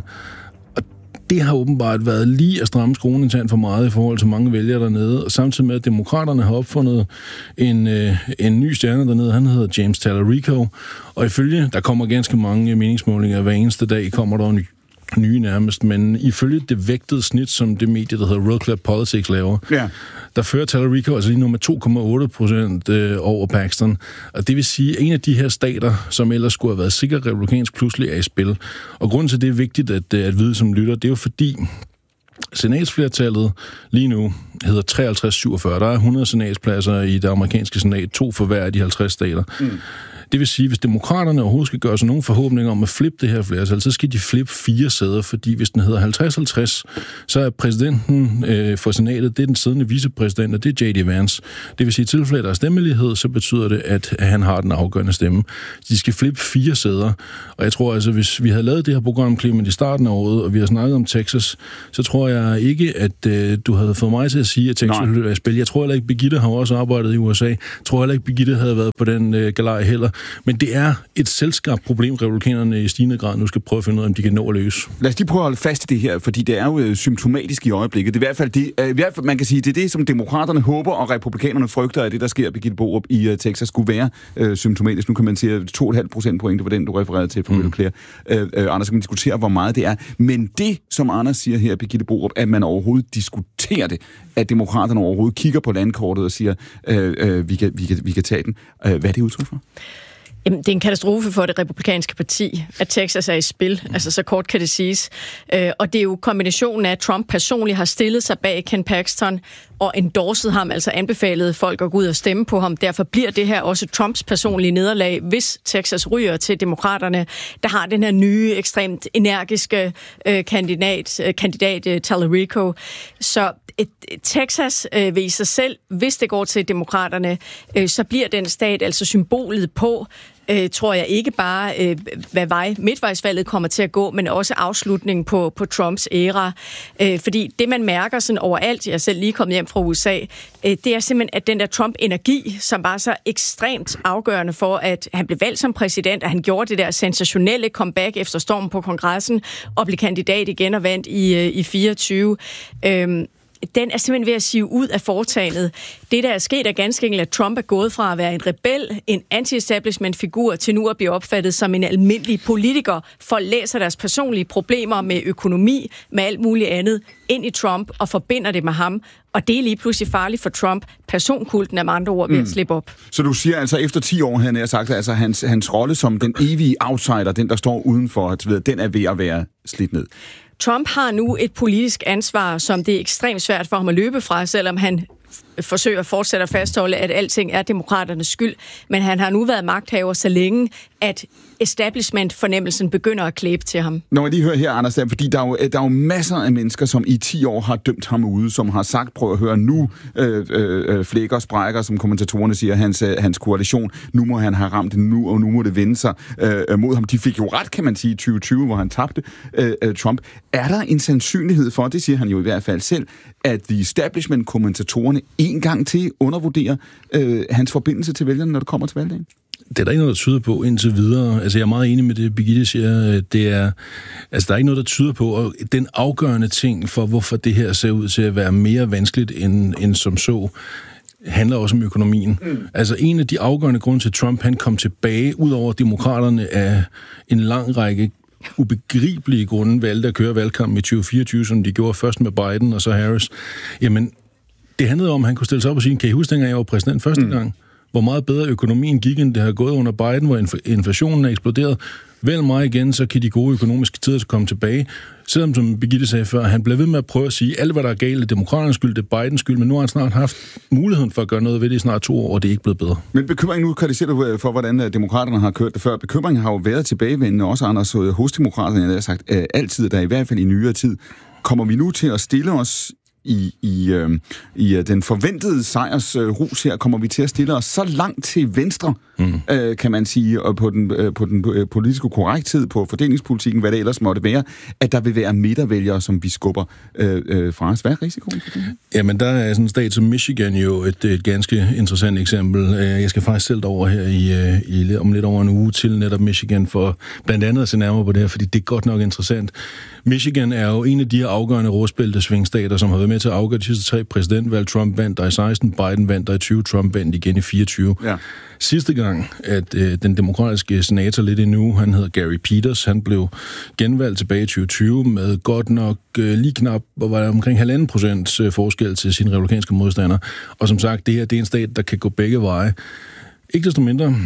Det har åbenbart været lige at stramme skruen internt for meget i forhold til mange vælgere dernede, og samtidig med, at demokraterne har opfundet en, øh, en ny stjerne dernede, han hedder James Tallarico, og ifølge, der kommer ganske mange meningsmålinger hver eneste dag, kommer der en nye nærmest, men ifølge det vægtede snit, som det medie, der hedder Real Clear Politics laver, ja. Der fører Tallarico altså lige nu med to komma otte procent øh, over Paxton. Og det vil sige, at en af de her stater, som ellers skulle have været sikkert republikansk, pludselig er i spil. Og grunden til, det er vigtigt at, at vide som lytter, det er jo fordi, senatsflertallet lige nu hedder treoghalvtreds syvogfyrre. Der er hundrede senatspladser i det amerikanske senat, to for hver af de halvtreds stater. Mm. Det vil sige, hvis demokraterne overhovedet skal gøre sig nogle forhåbninger om at flippe det her flertal, så skal de flippe fire sæder, fordi hvis den hedder halvtreds halvtreds, så er præsidenten øh, for senatet, det er den siddende vicepræsident, og det er J D Vance. Det vil sige, at tilfælde der er stemmelighed, så betyder det, at han har den afgørende stemme. De skal flippe fire sæder, og jeg tror altså, hvis vi havde lavet det her program, Clement, i starten af året, og vi har snakket om Texas, så tror jeg ikke, at øh, du havde fået mig til at sige, at Texas ville være i spil. Jeg tror heller ikke, Birgitte har også arbejdet i U S A. Jeg tror heller ikke, Birgitte havde været på den øh, galej heller. Men det er et selskabt problem, republikanerne i stigende grad nu skal prøve at finde ud af, om de kan nå at løse. Lad os lige prøve at holde fast i det her, fordi det er jo symptomatisk i øjeblikket. Det er i hvert fald det, i hvert fald, man kan sige, det er det, som demokraterne håber, og republikanerne frygter, at det, der sker, Birgitte Borup, i uh, Texas, skulle være uh, symptomatisk. Nu kan man sige, at to komma fem procentpoint var den, du refererede til fra mm. Real Clear. Uh, uh, Anders, kan man diskutere, hvor meget det er. Men det, som Anders siger her, Birgitte Borup, at man overhovedet diskuterer det, at demokraterne overhovedet kigger på landkortet og siger, uh, uh, vi, kan, vi, kan, vi kan tage den. Uh, hvad er det udtryk for? Jamen, det er en katastrofe for det republikanske parti, at Texas er i spil. Altså, så kort kan det siges. Øh, og det er jo kombinationen af, at Trump personligt har stillet sig bag Ken Paxton og endorset ham, altså anbefalet folk at gå ud og stemme på ham. Derfor bliver det her også Trumps personlige nederlag, hvis Texas ryger til demokraterne, der har den her nye, ekstremt energiske øh, kandidat, øh, kandidat øh, Tallarico. Så et, et Texas øh, vil i sig selv, hvis det går til demokraterne, øh, så bliver den stat altså symbolet på, Øh, tror jeg ikke bare, øh, hvad vej midtvejsvalget kommer til at gå, men også afslutningen på, på Trumps æra. Øh, fordi det, man mærker sådan overalt, jeg er selv lige kommet hjem fra U S A, øh, det er simpelthen, at den der Trump-energi, som var så ekstremt afgørende for, at han blev valgt som præsident, at han gjorde det der sensationelle comeback efter stormen på kongressen, og blev kandidat igen og vandt i, øh, i fireogtyve. Øh, Den er simpelthen ved at sive ud af foretagendet. Det, der er sket, er ganske enkelt, at Trump er gået fra at være en rebel, en anti-establishment-figur, til nu at blive opfattet som en almindelig politiker. Folk læser deres personlige problemer med økonomi, med alt muligt andet, ind i Trump og forbinder det med ham. Og det er lige pludselig farligt for Trump. Personkulten er med andre ord ved at slippe op. Så du siger altså, efter ti år, han har sagt, altså hans, hans rolle som den evige outsider, den der står udenfor, den er ved at være slidt ned. Trump har nu et politisk ansvar, som det er ekstremt svært for ham at løbe fra, selvom han forsøger at fortsætte at fastholde, at alting er demokraternes skyld. Men han har nu været magthaver så længe, at establishment-fornemmelsen begynder at klæbe til ham. Når jeg lige hører her, Anders, fordi der er, jo, der er jo masser af mennesker, som i ti år har dømt ham ude, som har sagt, prøv at høre nu, øh, øh, flækker og sprækker, som kommentatorerne siger, hans, øh, hans koalition, nu må han have ramt det nu, og nu må det vende sig øh, mod ham. De fik jo ret, kan man sige, i tyve tyve, hvor han tabte øh, Trump. Er der en sandsynlighed for, det siger han jo i hvert fald selv, at the establishment-kommentatorerne en gang til undervurderer øh, hans forbindelse til vælgerne, når det kommer til valgdagen? Det er der ikke noget, der tyder på indtil videre. Altså, jeg er meget enig med det, Birgitte siger. Det er, altså, der er ikke noget, der tyder på. Og den afgørende ting for, hvorfor det her ser ud til at være mere vanskeligt end, end som så, handler også om økonomien. Mm. Altså, en af de afgørende grunde til, Trump han kom tilbage, ud over demokraterne, af en lang række ubegribelige grunde valgte at køre valgkampen i tyve fireogtyve, som de gjorde først med Biden og så Harris. Jamen, det handlede om, at han kunne stille sig op og sige, kan I huske, dengang jeg var præsident første mm. gang, hvor meget bedre økonomien gik, end det har gået under Biden, hvor inf- inflationen er eksploderet. Vælg mig igen, så kan de gode økonomiske tider komme tilbage. Selvom, som Birgitte sagde før, han blev ved med at prøve at sige, alt hvad der er galt, er demokraternes skyld, det er Bidens skyld, men nu har han snart haft muligheden for at gøre noget ved det i snart to år, og det er ikke blevet bedre. Men bekymringen, nu kritiserer du for, hvordan demokraterne har kørt det før. Bekymringen har jo været tilbagevendende, også Anders, hos demokraterne, jeg har sagt, altid, der i hvert fald i nyere tid. Kommer vi nu til at stille os i, i, øh, i den forventede sejrs øh, rus her, kommer vi til at stille os så langt til venstre, mm. øh, kan man sige, og på den, øh, på den øh, politiske korrekthed, på fordelingspolitikken, hvad det ellers måtte være, at der vil være midtervælgere, som vi skubber øh, øh, fra os. Hvad er risikoen for det? Jamen, der er sådan en stat som Michigan jo et, et ganske interessant eksempel. Jeg skal faktisk selv over her i, i om lidt over en uge til netop Michigan, for blandt andet at se nærmere på det her, fordi det er godt nok interessant. Michigan er jo en af de her afgørende rådspælte svingstater, som har været med til at afgøre de sidste tre præsidentvalg. Trump vandt der i seksten, Biden vandt der i tyve, Trump vandt igen i fireogtyve. Ja. Sidste gang, at øh, den demokratiske senator lidt endnu, han hedder Gary Peters, han blev genvalgt tilbage i tyve tyve med godt nok øh, lige knap, hvor var der omkring halvanden procents øh, forskel til sine republikanske modstandere. Og som sagt, det her det er en stat, der kan gå begge veje. Ikke desto mindre,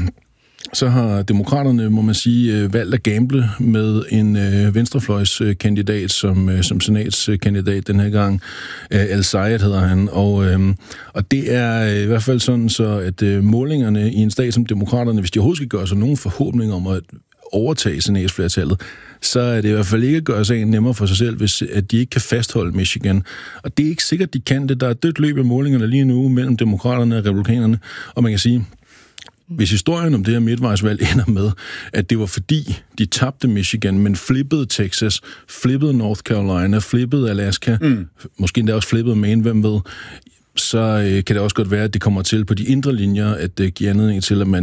så har demokraterne, må man sige, valgt at gamble med en øh, venstrefløjskandidat som, øh, som senatskandidat den her gang. Øh, Al-Sayed hedder han. Og, øh, og det er i hvert fald sådan, så at øh, målingerne i en stat som demokraterne, hvis de overhovedet skal gøre sig nogen forhåbninger om at overtage senatsflertallet, så er det i hvert fald ikke at gøre sagen nemmere for sig selv, hvis at de ikke kan fastholde Michigan. Og det er ikke sikkert, de kan det. Der er et dødt løb af målingerne lige nu mellem demokraterne og republikanerne. Og man kan sige, hvis historien om det her midtvejsvalg ender med, at det var fordi, de tabte Michigan, men flippede Texas, flippede North Carolina, flippede Alaska, mm. måske endda også flippede Maine, hvem ved, så øh, kan det også godt være, at det kommer til på de indre linjer, at det giver anledning til, at man